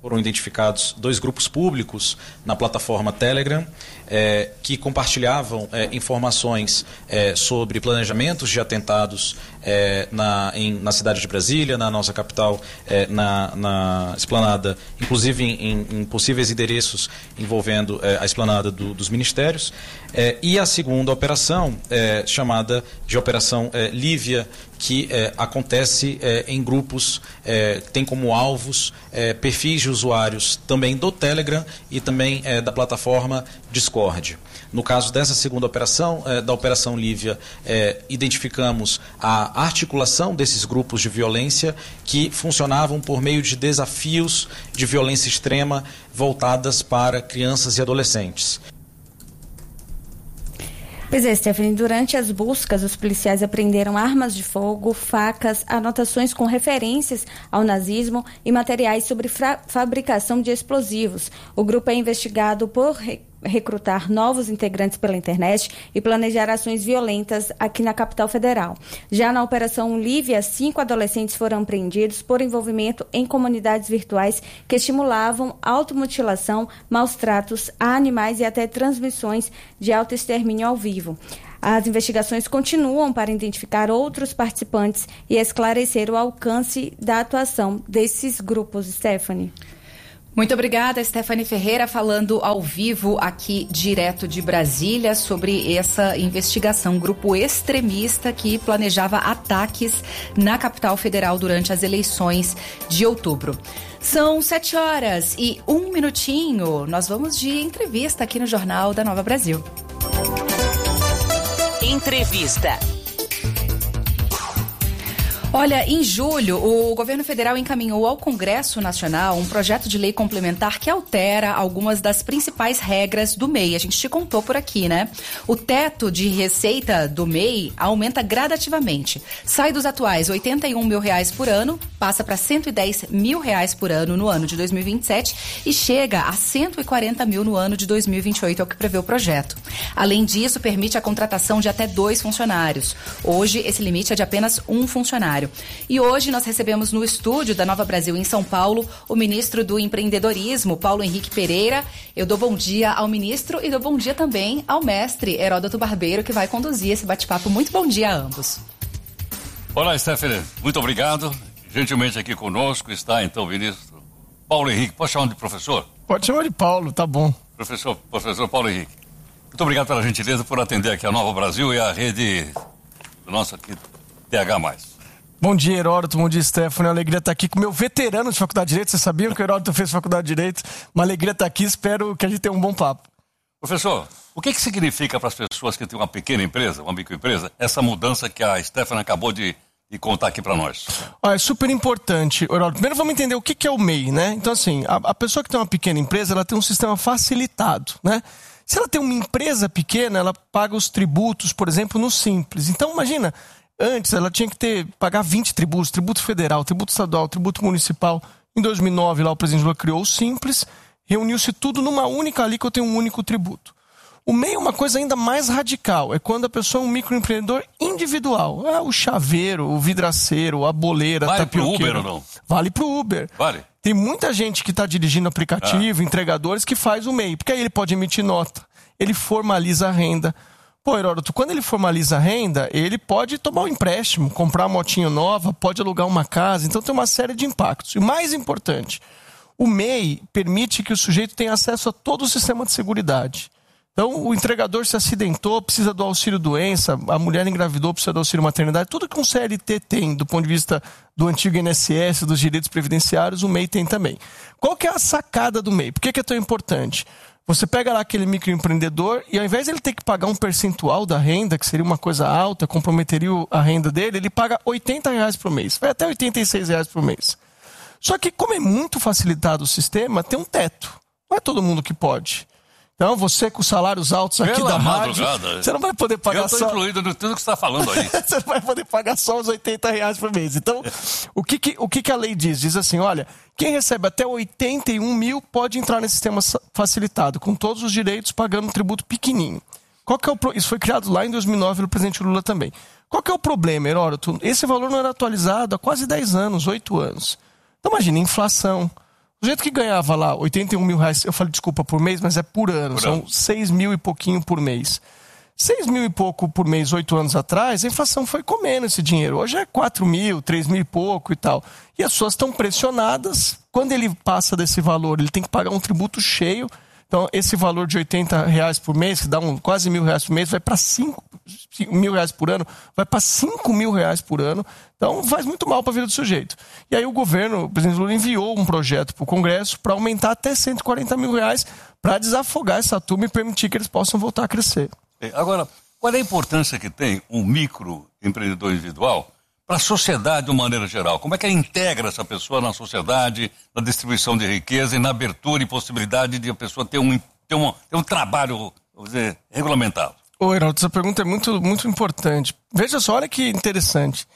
foram identificados 2 grupos públicos na plataforma Telegram que compartilhavam informações sobre planejamentos de atentados na cidade de Brasília, na nossa capital, na esplanada, inclusive em possíveis endereços envolvendo a esplanada dos ministérios. E a segunda operação, chamada de Operação Lívia, que acontece em grupos, tem como alvos perfis de usuários também do Telegram e também da plataforma Discord. No caso dessa segunda operação, da Operação Lívia, identificamos a articulação desses grupos de violência que funcionavam por meio de desafios de violência extrema voltadas para crianças e adolescentes. Pois é, Stephanie, durante as buscas, os policiais apreenderam armas de fogo, facas, anotações com referências ao nazismo e materiais sobre fabricação de explosivos. O grupo é investigado por recrutar novos integrantes pela internet e planejar ações violentas aqui na capital federal. Já na Operação Lívia, 5 adolescentes foram apreendidos por envolvimento em comunidades virtuais que estimulavam automutilação, maus tratos a animais e até transmissões de autoextermínio ao vivo. As investigações continuam para identificar outros participantes e esclarecer o alcance da atuação desses grupos, Stephanie. Muito obrigada, Stephanie Ferreira, falando ao vivo aqui direto de Brasília sobre essa investigação. Grupo extremista que planejava ataques na capital federal durante as eleições de outubro. São 7h01. Nós vamos de entrevista aqui no Jornal da Nova Brasil. Entrevista. Olha, em julho, o governo federal encaminhou ao Congresso Nacional um projeto de lei complementar que altera algumas das principais regras do MEI. A gente te contou por aqui, né? O teto de receita do MEI aumenta gradativamente. Sai dos atuais R$81 mil por ano, passa para R$110 mil por ano no ano de 2027 e chega a R$140 mil no ano de 2028, é o que prevê o projeto. Além disso, permite a contratação de até 2 funcionários. Hoje, esse limite é de apenas 1 funcionário. E hoje nós recebemos no estúdio da Nova Brasil em São Paulo o ministro do Empreendedorismo, Paulo Henrique Pereira. Eu dou bom dia ao ministro e dou bom dia também ao mestre Heródoto Barbeiro, que vai conduzir esse bate-papo. Muito bom dia a ambos. Olá, Stephanie. Muito obrigado. Gentilmente aqui conosco está então o ministro Paulo Henrique. Pode chamar de professor? Pode chamar de Paulo, tá bom. Professor Paulo Henrique. Muito obrigado pela gentileza por atender aqui a Nova Brasil e a rede do nosso aqui TH+. Bom dia, Heródoto. Bom dia, Stephanie. Uma alegria estar aqui com o meu veterano de Faculdade de Direito. Vocês sabiam que o Heródoto fez Faculdade de Direito? Uma alegria estar aqui. Espero que a gente tenha um bom papo. Professor, o que significa para as pessoas que têm uma pequena empresa, uma microempresa, essa mudança que a Stephanie acabou de contar aqui para nós? É super importante, Heródoto. Primeiro vamos entender o que é o MEI, né? Então, assim, a pessoa que tem uma pequena empresa, ela tem um sistema facilitado, né? Se ela tem uma empresa pequena, ela paga os tributos, por exemplo, no Simples. Então, imagina... Antes, ela tinha que pagar 20 tributos, tributo federal, tributo estadual, tributo municipal. Em 2009, lá o presidente Lula criou o Simples, reuniu-se tudo numa única alíquota e um único tributo. O MEI é uma coisa ainda mais radical, é quando a pessoa é um microempreendedor individual. O chaveiro, o vidraceiro, a boleira, a tapioqueira. Vale pro Uber ou não? Vale pro Uber. Vale. Tem muita gente que está dirigindo aplicativo, entregadores, que faz o MEI, porque aí ele pode emitir nota, ele formaliza a renda. Pô, Heródoto, quando ele formaliza a renda, ele pode tomar um empréstimo, comprar uma motinha nova, pode alugar uma casa, então tem uma série de impactos. E mais importante, o MEI permite que o sujeito tenha acesso a todo o sistema de seguridade. Então, o entregador se acidentou, precisa do auxílio doença, a mulher engravidou, precisa do auxílio maternidade, tudo que um CLT tem do ponto de vista do antigo INSS, dos direitos previdenciários, o MEI tem também. Qual que é a sacada do MEI? Por que é tão importante? Você pega lá aquele microempreendedor e ao invés de ele ter que pagar um percentual da renda, que seria uma coisa alta, comprometeria a renda dele, ele paga R$80 por mês, vai até R$86 por mês. Só que como é muito facilitado o sistema, tem um teto. Não é todo mundo que pode. Então, você com salários altos aqui da rádio, você não vai poder pagar só... Eu estou incluído no tudo que você está falando aí. Você não vai poder pagar só os R$80 por mês. Então, o que a lei diz? Diz assim, olha, quem recebe até 81 mil pode entrar nesse sistema facilitado, com todos os direitos, pagando um tributo pequenininho. Isso foi criado lá em 2009 pelo presidente Lula também. Qual que é o problema, Heródoto? Esse valor não era atualizado há quase 10 anos, 8 anos. Então, imagina, inflação. O jeito que ganhava lá 81 mil reais, eu falei desculpa por mês, mas é por ano, são 6 mil e pouquinho por mês. 6 mil e pouco por mês, 8 anos atrás, a inflação foi comendo esse dinheiro. Hoje é 4 mil, 3 mil e pouco e tal. E as pessoas estão pressionadas. Quando ele passa desse valor, ele tem que pagar um tributo cheio. Então, esse valor de 80 reais por mês, que dá quase R$1.000 por mês, vai para 5 mil reais por ano, vai para 5 mil reais por ano. Então, faz muito mal para a vida do sujeito. E aí o governo, o presidente Lula, enviou um projeto para o Congresso para aumentar até 140 mil reais para desafogar essa turma e permitir que eles possam voltar a crescer. Agora, qual é a importância que tem um microempreendedor individual para a sociedade de uma maneira geral? Como é que ele integra essa pessoa na sociedade, na distribuição de riqueza e na abertura e possibilidade de a pessoa ter um trabalho, vamos dizer, regulamentado? Ô, Heraldo, essa pergunta é muito, muito importante. Veja só, olha que interessante.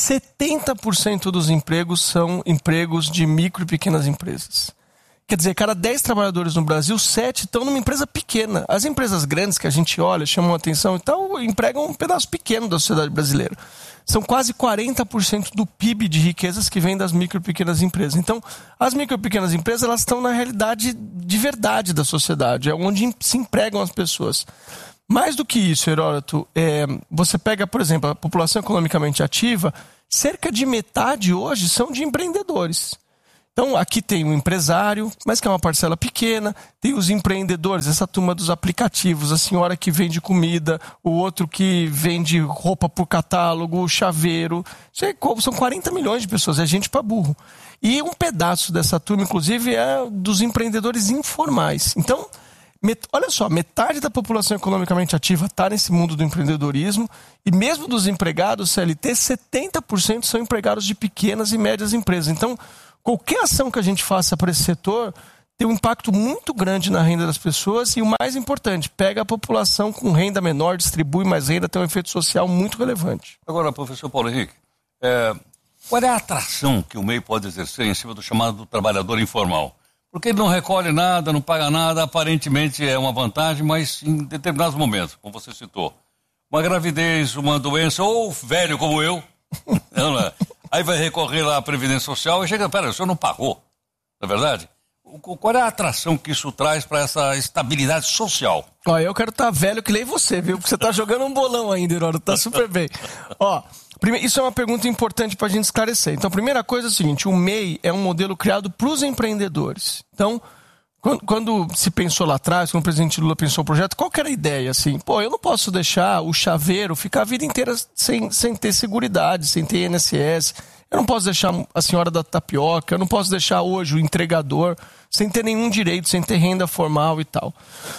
70% dos empregos são empregos de micro e pequenas empresas. Quer dizer, cada 10 trabalhadores no Brasil, 7 estão numa empresa pequena. As empresas grandes que a gente olha, chamam a atenção e tal, empregam um pedaço pequeno da sociedade brasileira. São quase 40% do PIB de riquezas que vem das micro e pequenas empresas. Então, as micro e pequenas empresas, elas estão na realidade de verdade da sociedade, é onde se empregam as pessoas. Mais do que isso, Heródoto, você pega, por exemplo, a população economicamente ativa, cerca de metade hoje são de empreendedores. Então, aqui tem o empresário, mas que é uma parcela pequena, tem os empreendedores, essa turma dos aplicativos, a senhora que vende comida, o outro que vende roupa por catálogo, chaveiro. São 40 milhões de pessoas, é gente para burro. E um pedaço dessa turma, inclusive, é dos empreendedores informais. Então, olha só, metade da população economicamente ativa está nesse mundo do empreendedorismo e mesmo dos empregados CLT, 70% são empregados de pequenas e médias empresas. Então, qualquer ação que a gente faça para esse setor tem um impacto muito grande na renda das pessoas e o mais importante, pega a população com renda menor, distribui mais renda, tem um efeito social muito relevante. Agora, professor Paulo Henrique, qual é a atração que o MEI pode exercer em cima do chamado trabalhador informal? Porque ele não recolhe nada, não paga nada, aparentemente é uma vantagem, mas em determinados momentos, como você citou, uma gravidez, uma doença, ou velho como eu, não é? Aí vai recorrer lá à Previdência Social e chega, o senhor não pagou, não é verdade? Qual é a atração que isso traz para essa estabilidade social? Eu quero estar velho que nem você, viu? Porque você está jogando um bolão ainda, Heródoto, tá super bem. Isso é uma pergunta importante para a gente esclarecer. Então, a primeira coisa é o seguinte, o MEI é um modelo criado para os empreendedores. Então, quando se pensou lá atrás, quando o presidente Lula pensou o projeto, qual que era a ideia? Assim, eu não posso deixar o chaveiro ficar a vida inteira sem ter seguridade, sem ter INSS. Eu não posso deixar a senhora da tapioca, eu não posso deixar hoje o entregador sem ter nenhum direito, sem ter renda formal e tal.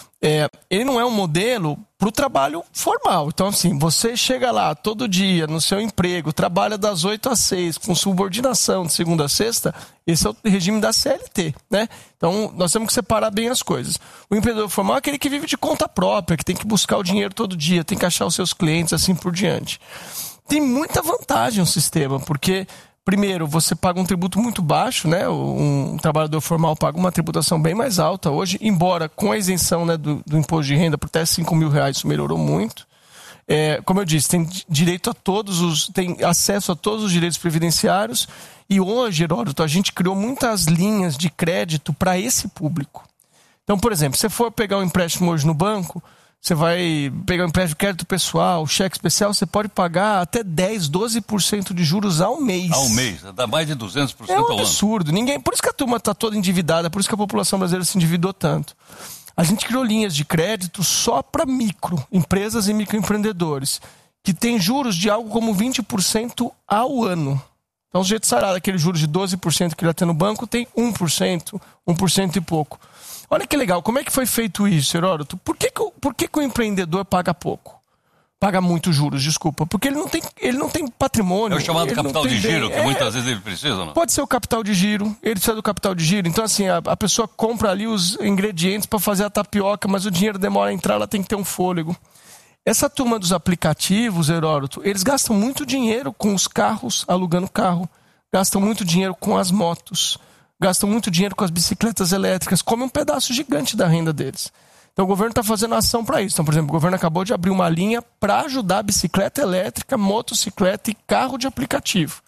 Ele não é um modelo para o trabalho formal. Então, assim, você chega lá todo dia no seu emprego, trabalha das 8 às 6, com subordinação de segunda a sexta, esse é o regime da CLT, né? Então, nós temos que separar bem as coisas. O empreendedor formal é aquele que vive de conta própria, que tem que buscar o dinheiro todo dia, tem que achar os seus clientes, assim por diante. Tem muita vantagem o sistema, porque... Primeiro, você paga um tributo muito baixo, né? Um trabalhador formal paga uma tributação bem mais alta hoje, embora com a isenção, né, do imposto de renda por até 5 mil reais, isso melhorou muito. Como eu disse, tem direito a tem acesso a todos os direitos previdenciários e hoje, Heródoto, a gente criou muitas linhas de crédito para esse público. Então, por exemplo, se você for pegar um empréstimo hoje no banco, você vai pegar um empréstimo de crédito pessoal, cheque especial, você pode pagar até 10%, 12% de juros ao mês. Ao mês, dá mais de 200% ao ano. É um absurdo. Por isso que a turma está toda endividada, por isso que a população brasileira se endividou tanto. A gente criou linhas de crédito só para empresas e microempreendedores, que tem juros de algo como 20% ao ano. Então, o sujeito sarado, aquele juros de 12% que ele tem no banco, tem 1%, 1% e pouco. Olha que legal, como é que foi feito isso, Heródoto? Por que o empreendedor paga pouco? Paga muito juros, desculpa. Porque ele não tem patrimônio. É o chamado capital de giro, que muitas vezes ele precisa, não? Pode ser o capital de giro, ele precisa do capital de giro. Então, assim, a pessoa compra ali os ingredientes para fazer a tapioca, mas o dinheiro demora a entrar, ela tem que ter um fôlego. Essa turma dos aplicativos, Heródoto, eles gastam muito dinheiro com os carros, alugando carro. Gastam muito dinheiro com as motos. Gastam muito dinheiro com as bicicletas elétricas, come um pedaço gigante da renda deles. Então o governo está fazendo ação para isso. Então, por exemplo, o governo acabou de abrir uma linha para ajudar a bicicleta elétrica, motocicleta e carro de aplicativo. O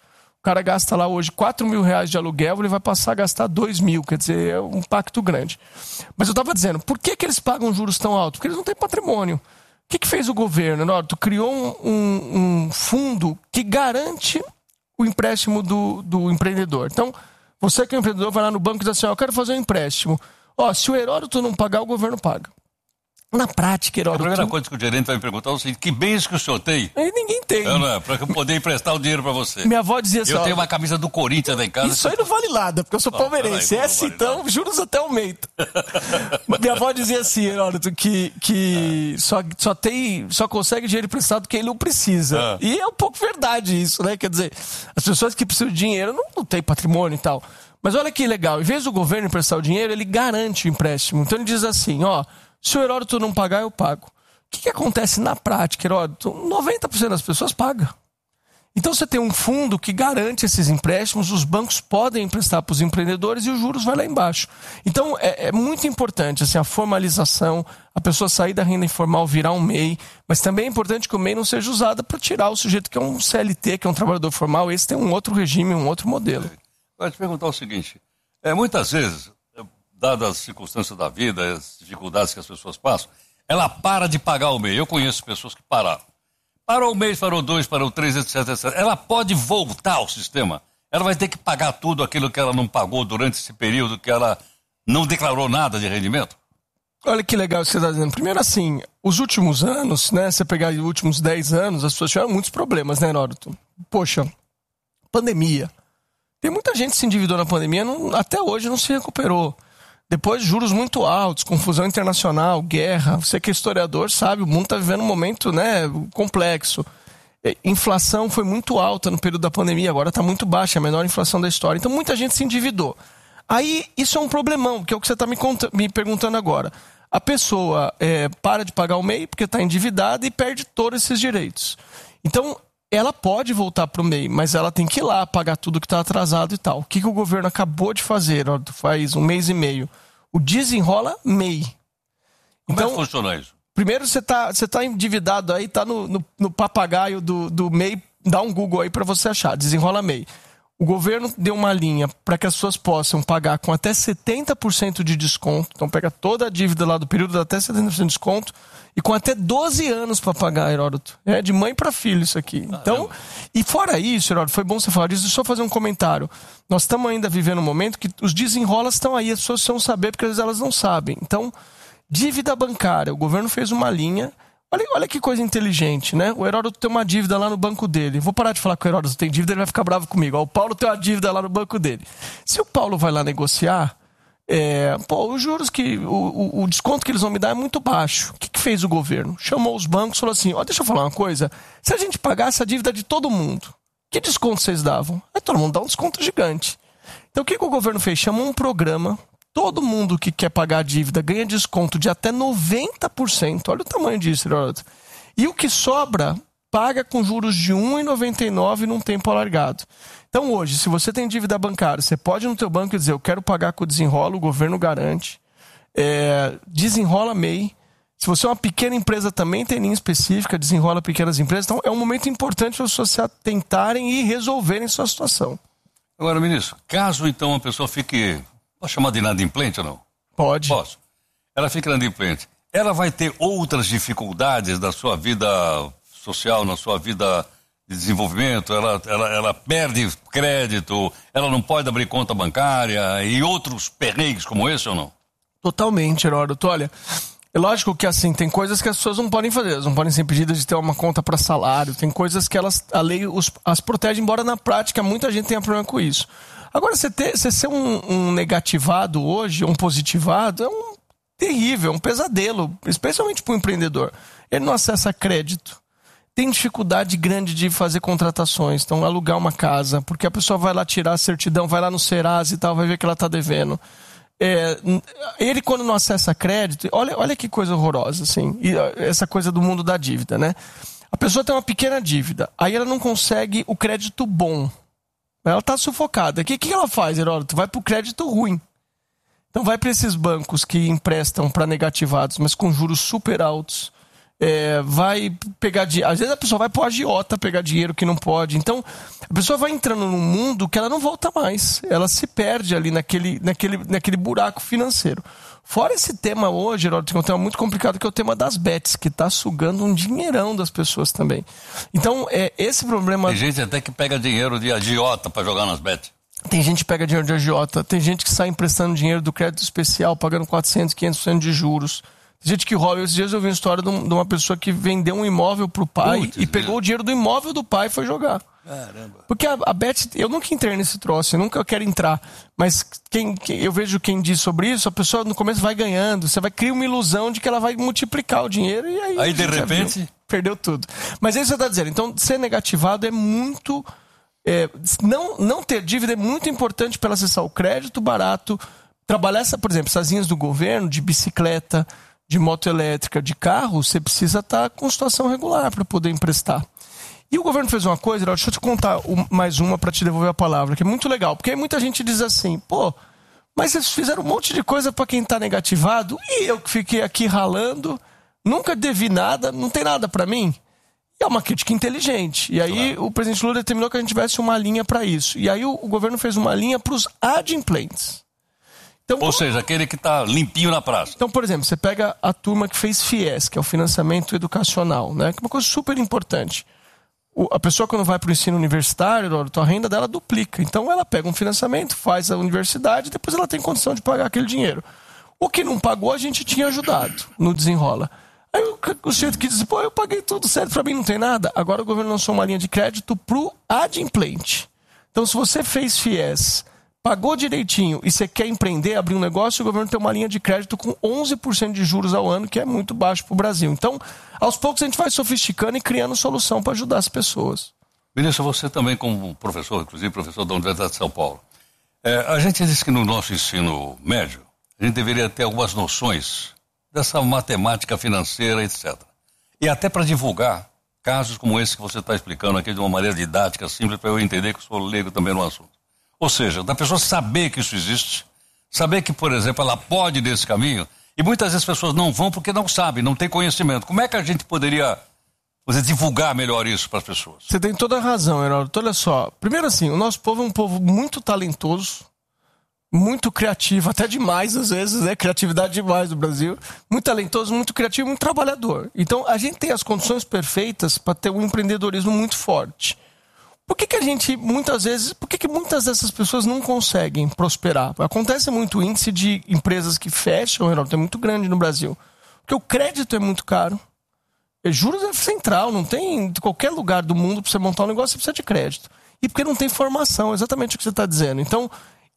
cara gasta lá hoje R$4.000 de aluguel, ele vai passar a gastar 2.000, quer dizer, é um impacto grande. Mas eu estava dizendo, por que eles pagam juros tão altos? Porque eles não têm patrimônio. O que fez o governo, Heródoto? Criou um fundo que garante o empréstimo do empreendedor. Então, você que é empreendedor vai lá no banco e diz assim, eu quero fazer um empréstimo. Se o Heródoto não pagar, o governo paga. Na prática, Heródoto... A primeira coisa que o gerente vai me perguntar é o seguinte, que bens que o senhor tem? Ninguém tem. Para eu poder emprestar o dinheiro para você. Minha avó dizia assim... Eu tenho uma camisa do Corinthians lá em casa. Isso aí não vale nada, porque eu sou palmeirense. Então, juros até aumentam. Minha avó dizia assim, Heródoto, que só consegue dinheiro emprestado quem não precisa. E é um pouco verdade isso, né? Quer dizer, as pessoas que precisam de dinheiro não têm patrimônio e tal. Mas olha que legal, em vez do governo emprestar o dinheiro, ele garante o empréstimo. Então ele diz assim, se o Heródoto não pagar, eu pago. O que acontece na prática, Heródoto? 90% das pessoas pagam. Então você tem um fundo que garante esses empréstimos, os bancos podem emprestar para os empreendedores e os juros vai lá embaixo. Então é muito importante assim, a formalização, a pessoa sair da renda informal, virar um MEI, mas também é importante que o MEI não seja usado para tirar o sujeito que é um CLT, que é um trabalhador formal. Esse tem um outro regime, um outro modelo. Vou te perguntar o seguinte, muitas vezes, dadas as circunstâncias da vida, as dificuldades que as pessoas passam, ela para de pagar o MEI. Eu conheço pessoas que pararam. Parou o mês, parou 2, parou 3, etc, etc. Ela pode voltar ao sistema. Ela vai ter que pagar tudo aquilo que ela não pagou durante esse período que ela não declarou nada de rendimento? Olha que legal o que você está dizendo. Primeiro assim, os últimos anos, né? Você pegar os últimos 10 anos, as pessoas tiveram muitos problemas, né, Heródoto? Poxa, pandemia. Tem muita gente que se endividou na pandemia, até hoje não se recuperou. Depois, juros muito altos, confusão internacional, guerra. Você que é historiador sabe, o mundo está vivendo um momento, né, complexo. Inflação foi muito alta no período da pandemia, agora está muito baixa, a menor inflação da história. Então, muita gente se endividou. Aí, isso é um problemão, que é o que você está me perguntando agora. A pessoa para de pagar o MEI porque está endividada e perde todos esses direitos. Então, ela pode voltar para o MEI, mas ela tem que ir lá pagar tudo que está atrasado e tal. O que o governo acabou de fazer, faz um mês e meio? O Desenrola MEI. Como é que funciona isso? Primeiro você tá endividado aí, tá no papagaio do MEI, dá um Google aí para você achar, Desenrola MEI. O governo deu uma linha para que as pessoas possam pagar com até 70% de desconto. Então pega toda a dívida lá do período, dá até 70% de desconto. E com até 12 anos para pagar, Heródoto. É de mãe para filho isso aqui. Então, e fora isso, Heródoto, foi bom você falar disso. Deixa eu só fazer um comentário. Nós estamos ainda vivendo um momento que os desenrolas estão aí, as pessoas precisam saber porque às vezes elas não sabem. Então, dívida bancária. O governo fez uma linha. Olha que coisa inteligente, né? O Heródoto tem uma dívida lá no banco dele. Vou parar de falar que o Heródoto tem dívida, ele vai ficar bravo comigo. O Paulo tem uma dívida lá no banco dele. Se o Paulo vai lá negociar, os juros o desconto que eles vão me dar é muito baixo. O que fez o governo? Chamou os bancos e falou assim, deixa eu falar uma coisa, se a gente pagasse a dívida de todo mundo, que desconto vocês davam? Aí todo mundo dá um desconto gigante. Então o que o governo fez? Chamou um programa, todo mundo que quer pagar a dívida ganha desconto de até 90%, olha o tamanho disso, Heródoto. E o que sobra, paga com juros de 1,99 num tempo alargado. Então hoje, se você tem dívida bancária, você pode ir no teu banco e dizer, eu quero pagar com o Desenrola, o governo garante. Desenrola MEI. Se você é uma pequena empresa, também tem linha específica, Desenrola Pequenas Empresas. Então é um momento importante para as pessoas se atentarem e resolverem sua situação. Agora, ministro, caso então a pessoa fique, posso chamar de inadimplente ou não? Pode. Posso. Ela fica inadimplente. Ela vai ter outras dificuldades na sua vida social, na sua vida de desenvolvimento, ela perde crédito, ela não pode abrir conta bancária e outros perrengues como esse ou não? Totalmente, Heródoto. Olha, é lógico que assim, tem coisas que as pessoas não podem fazer, elas não podem ser impedidas de ter uma conta para salário, tem coisas que a lei as protege, embora na prática muita gente tenha problema com isso. Agora, você ser um negativado hoje, um positivado, é um terrível, um pesadelo, especialmente para o empreendedor. Ele não acessa crédito. Tem dificuldade grande de fazer contratações, então alugar uma casa, porque a pessoa vai lá tirar a certidão, vai lá no Serasa e tal, vai ver que ela está devendo. Ele, quando não acessa crédito, olha que coisa horrorosa, assim, e essa coisa do mundo da dívida, né? A pessoa tem uma pequena dívida, aí ela não consegue o crédito bom, ela está sufocada. O que ela faz, Heródoto? Vai para o crédito ruim. Então vai para esses bancos que emprestam para negativados, mas com juros super altos. vai pegar dinheiro. Às vezes a pessoa vai pro agiota pegar dinheiro que não pode. Então, a pessoa vai entrando num mundo que ela não volta mais. Ela se perde ali naquele buraco financeiro. Fora esse tema hoje, Geraldo, tem um tema muito complicado que é o tema das bets, que tá sugando um dinheirão das pessoas também. Então, esse problema... Tem gente até que pega dinheiro de agiota para jogar nas bets. Tem gente que pega dinheiro de agiota, tem gente que sai emprestando dinheiro do crédito especial, pagando 400%, 500% de juros. Tem gente que rouba. Esses dias eu vi uma história de uma pessoa que vendeu um imóvel pro pai e pegou o dinheiro do imóvel do pai e foi jogar. Caramba. Porque a bet, eu nunca entrei nesse troço, eu nunca quero entrar, mas eu vejo quem diz sobre isso, a pessoa no começo vai ganhando, você vai criar uma ilusão de que ela vai multiplicar o dinheiro e aí de repente perdeu tudo. Mas é isso que você está dizendo. Então, ser negativado é muito... não ter dívida é muito importante para acessar o crédito barato, trabalhar, por exemplo, essas linhas do governo, de bicicleta, de moto elétrica, de carro, você precisa estar com situação regular para poder emprestar. E o governo fez uma coisa, deixa eu te contar mais uma para te devolver a palavra, que é muito legal, porque aí muita gente diz assim, mas vocês fizeram um monte de coisa para quem está negativado, e eu que fiquei aqui ralando, nunca devi nada, não tem nada para mim? E é uma crítica inteligente. E aí o presidente Lula determinou que a gente tivesse uma linha para isso. E aí o governo fez uma linha para os adimplentes. Então, ou seja, aquele que está limpinho na praça. Então, por exemplo, você pega a turma que fez FIES, que é o financiamento educacional, né? Que é uma coisa super importante. A pessoa, quando vai para o ensino universitário, a renda dela duplica. Então, ela pega um financiamento, faz a universidade, depois ela tem condição de pagar aquele dinheiro. O que não pagou, a gente tinha ajudado no desenrola. Aí o sujeito que diz, eu paguei tudo certo, para mim não tem nada. Agora o governo lançou uma linha de crédito para o adimplente. Então, se você fez FIES, pagou direitinho e você quer empreender, abrir um negócio, o governo tem uma linha de crédito com 11% de juros ao ano, que é muito baixo para o Brasil. Então, aos poucos a gente vai sofisticando e criando solução para ajudar as pessoas. Vinícius, você também como professor, inclusive professor da Universidade de São Paulo. A gente diz que no nosso ensino médio, a gente deveria ter algumas noções dessa matemática financeira, etc. E até para divulgar casos como esse que você está explicando aqui de uma maneira didática, simples, para eu entender que eu sou leigo também no assunto. Ou seja, da pessoa saber que isso existe, saber que, por exemplo, ela pode ir desse caminho, e muitas vezes as pessoas não vão porque não sabem, não têm conhecimento. Como é que a gente poderia divulgar melhor isso para as pessoas? Você tem toda a razão, Heródoto. Olha só, primeiro assim, o nosso povo é um povo muito talentoso, muito criativo, até demais às vezes, né? Criatividade demais do Brasil. Muito talentoso, muito criativo, muito trabalhador. Então, a gente tem as condições perfeitas para ter um empreendedorismo muito forte. Por que a gente, muitas vezes, por que muitas dessas pessoas não conseguem prosperar? Acontece muito o índice de empresas que fecham, é muito grande no Brasil. Porque o crédito é muito caro. Juros é central, não tem em qualquer lugar do mundo para você montar um negócio, você precisa de crédito. E porque não tem formação, exatamente o que você está dizendo. Então,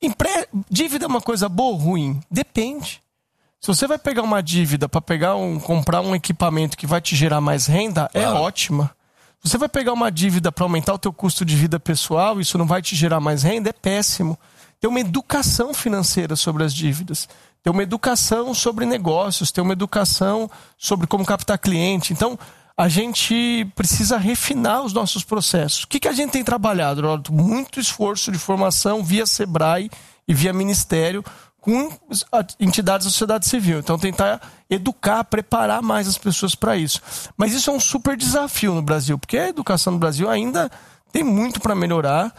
dívida é uma coisa boa ou ruim? Depende. Se você vai pegar uma dívida para comprar um equipamento que vai te gerar mais renda, é ótima. Você vai pegar uma dívida para aumentar o teu custo de vida pessoal, isso não vai te gerar mais renda, é péssimo. Tem uma educação financeira sobre as dívidas, tem uma educação sobre negócios, tem uma educação sobre como captar cliente. Então, a gente precisa refinar os nossos processos. O que a gente tem trabalhado? Muito esforço de formação via Sebrae e via Ministério, com entidades da sociedade civil. Então, tentar educar, preparar mais as pessoas para isso. Mas isso é um super desafio no Brasil, porque a educação no Brasil ainda tem muito para melhorar.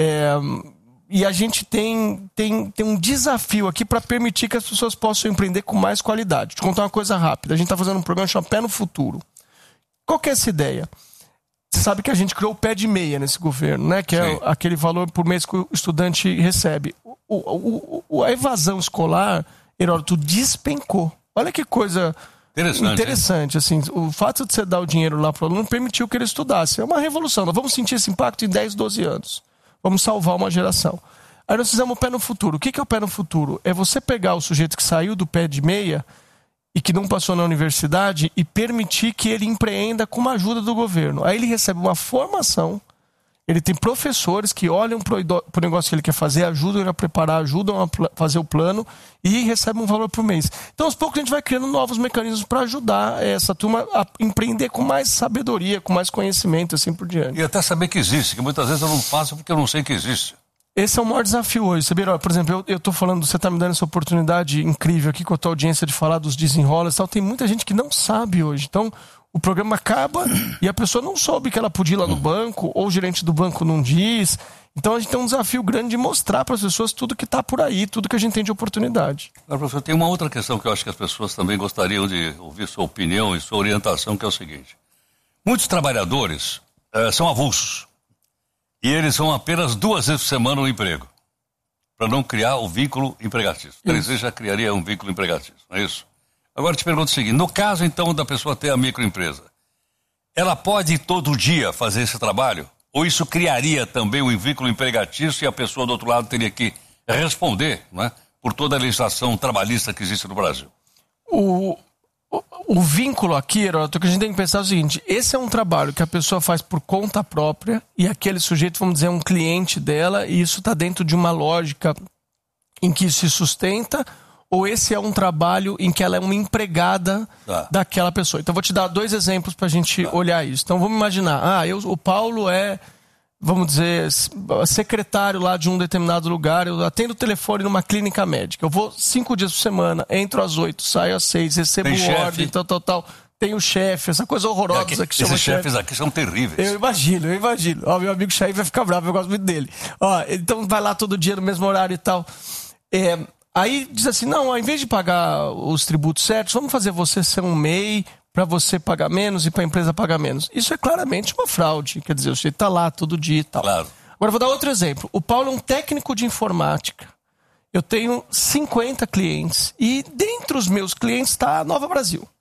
E a gente tem um desafio aqui para permitir que as pessoas possam empreender com mais qualidade. Vou te contar uma coisa rápida. A gente está fazendo um programa chamado Pé no Futuro. Qual que é essa ideia? Você sabe que a gente criou o pé de meia nesse governo, né? Que é aquele valor por mês que o estudante recebe. A evasão escolar, Heródoto, despencou. Olha que coisa interessante. Assim, o fato de você dar o dinheiro lá para o aluno permitiu que ele estudasse. É uma revolução. Nós vamos sentir esse impacto em 10, 12 anos. Vamos salvar uma geração. Aí nós fizemos o pé no futuro. O que é o pé no futuro? É você pegar o sujeito que saiu do pé de meia e que não passou na universidade e permitir que ele empreenda com uma ajuda do governo. Aí ele recebe uma formação, ele tem professores que olham para o negócio que ele quer fazer, ajudam ele a preparar, ajudam a fazer o plano e recebe um valor por mês. Então, aos poucos, a gente vai criando novos mecanismos para ajudar essa turma a empreender com mais sabedoria, com mais conhecimento, assim por diante. E até saber que existe, que muitas vezes eu não faço porque eu não sei que existe. Esse é o maior desafio hoje, sabe? Por exemplo, eu estou falando, você está me dando essa oportunidade incrível aqui com a tua audiência de falar dos desenrolas e tal. Tem muita gente que não sabe hoje. Então, o programa acaba e a pessoa não soube que ela podia ir lá no banco, ou o gerente do banco não diz. Então a gente tem um desafio grande de mostrar para as pessoas tudo que está por aí, tudo que a gente tem de oportunidade. Agora, professor, tem uma outra questão que eu acho que as pessoas também gostariam de ouvir sua opinião e sua orientação, que é o seguinte. Muitos trabalhadores são avulsos e eles vão apenas 2 vezes por semana no emprego, para não criar o vínculo empregatício. 3 vezes já criaria um vínculo empregatício, não é isso? Agora eu te pergunto o seguinte, no caso então da pessoa ter a microempresa, ela pode todo dia fazer esse trabalho? Ou isso criaria também um vínculo empregatício e a pessoa do outro lado teria que responder, né, por toda a legislação trabalhista que existe no Brasil? O vínculo aqui, Heródoto, que a gente tem que pensar é o seguinte, esse é um trabalho que a pessoa faz por conta própria e aquele sujeito, vamos dizer, é um cliente dela e isso está dentro de uma lógica em que se sustenta, ou esse é um trabalho em que ela é uma empregada daquela pessoa. Então, vou te dar 2 exemplos para a gente olhar isso. Então, vamos imaginar, o Paulo é, vamos dizer, secretário lá de um determinado lugar, eu atendo o telefone numa clínica médica. Eu vou 5 dias por semana, entro às 8, saio às 6, recebo ordem, tal. Tem o chefe, essa coisa horrorosa que chama esses chefes aqui são terríveis. Eu imagino. Ó, meu amigo Chay vai ficar bravo, eu gosto muito dele. Ó, então, vai lá todo dia no mesmo horário e tal. Aí diz assim, não, ao invés de pagar os tributos certos, vamos fazer você ser um MEI para você pagar menos e para a empresa pagar menos. Isso é claramente uma fraude, quer dizer, você está lá todo dia e tal. Claro. Agora vou dar outro exemplo. O Paulo é um técnico de informática. Eu tenho 50 clientes e dentre os meus clientes está a Nova Brasil.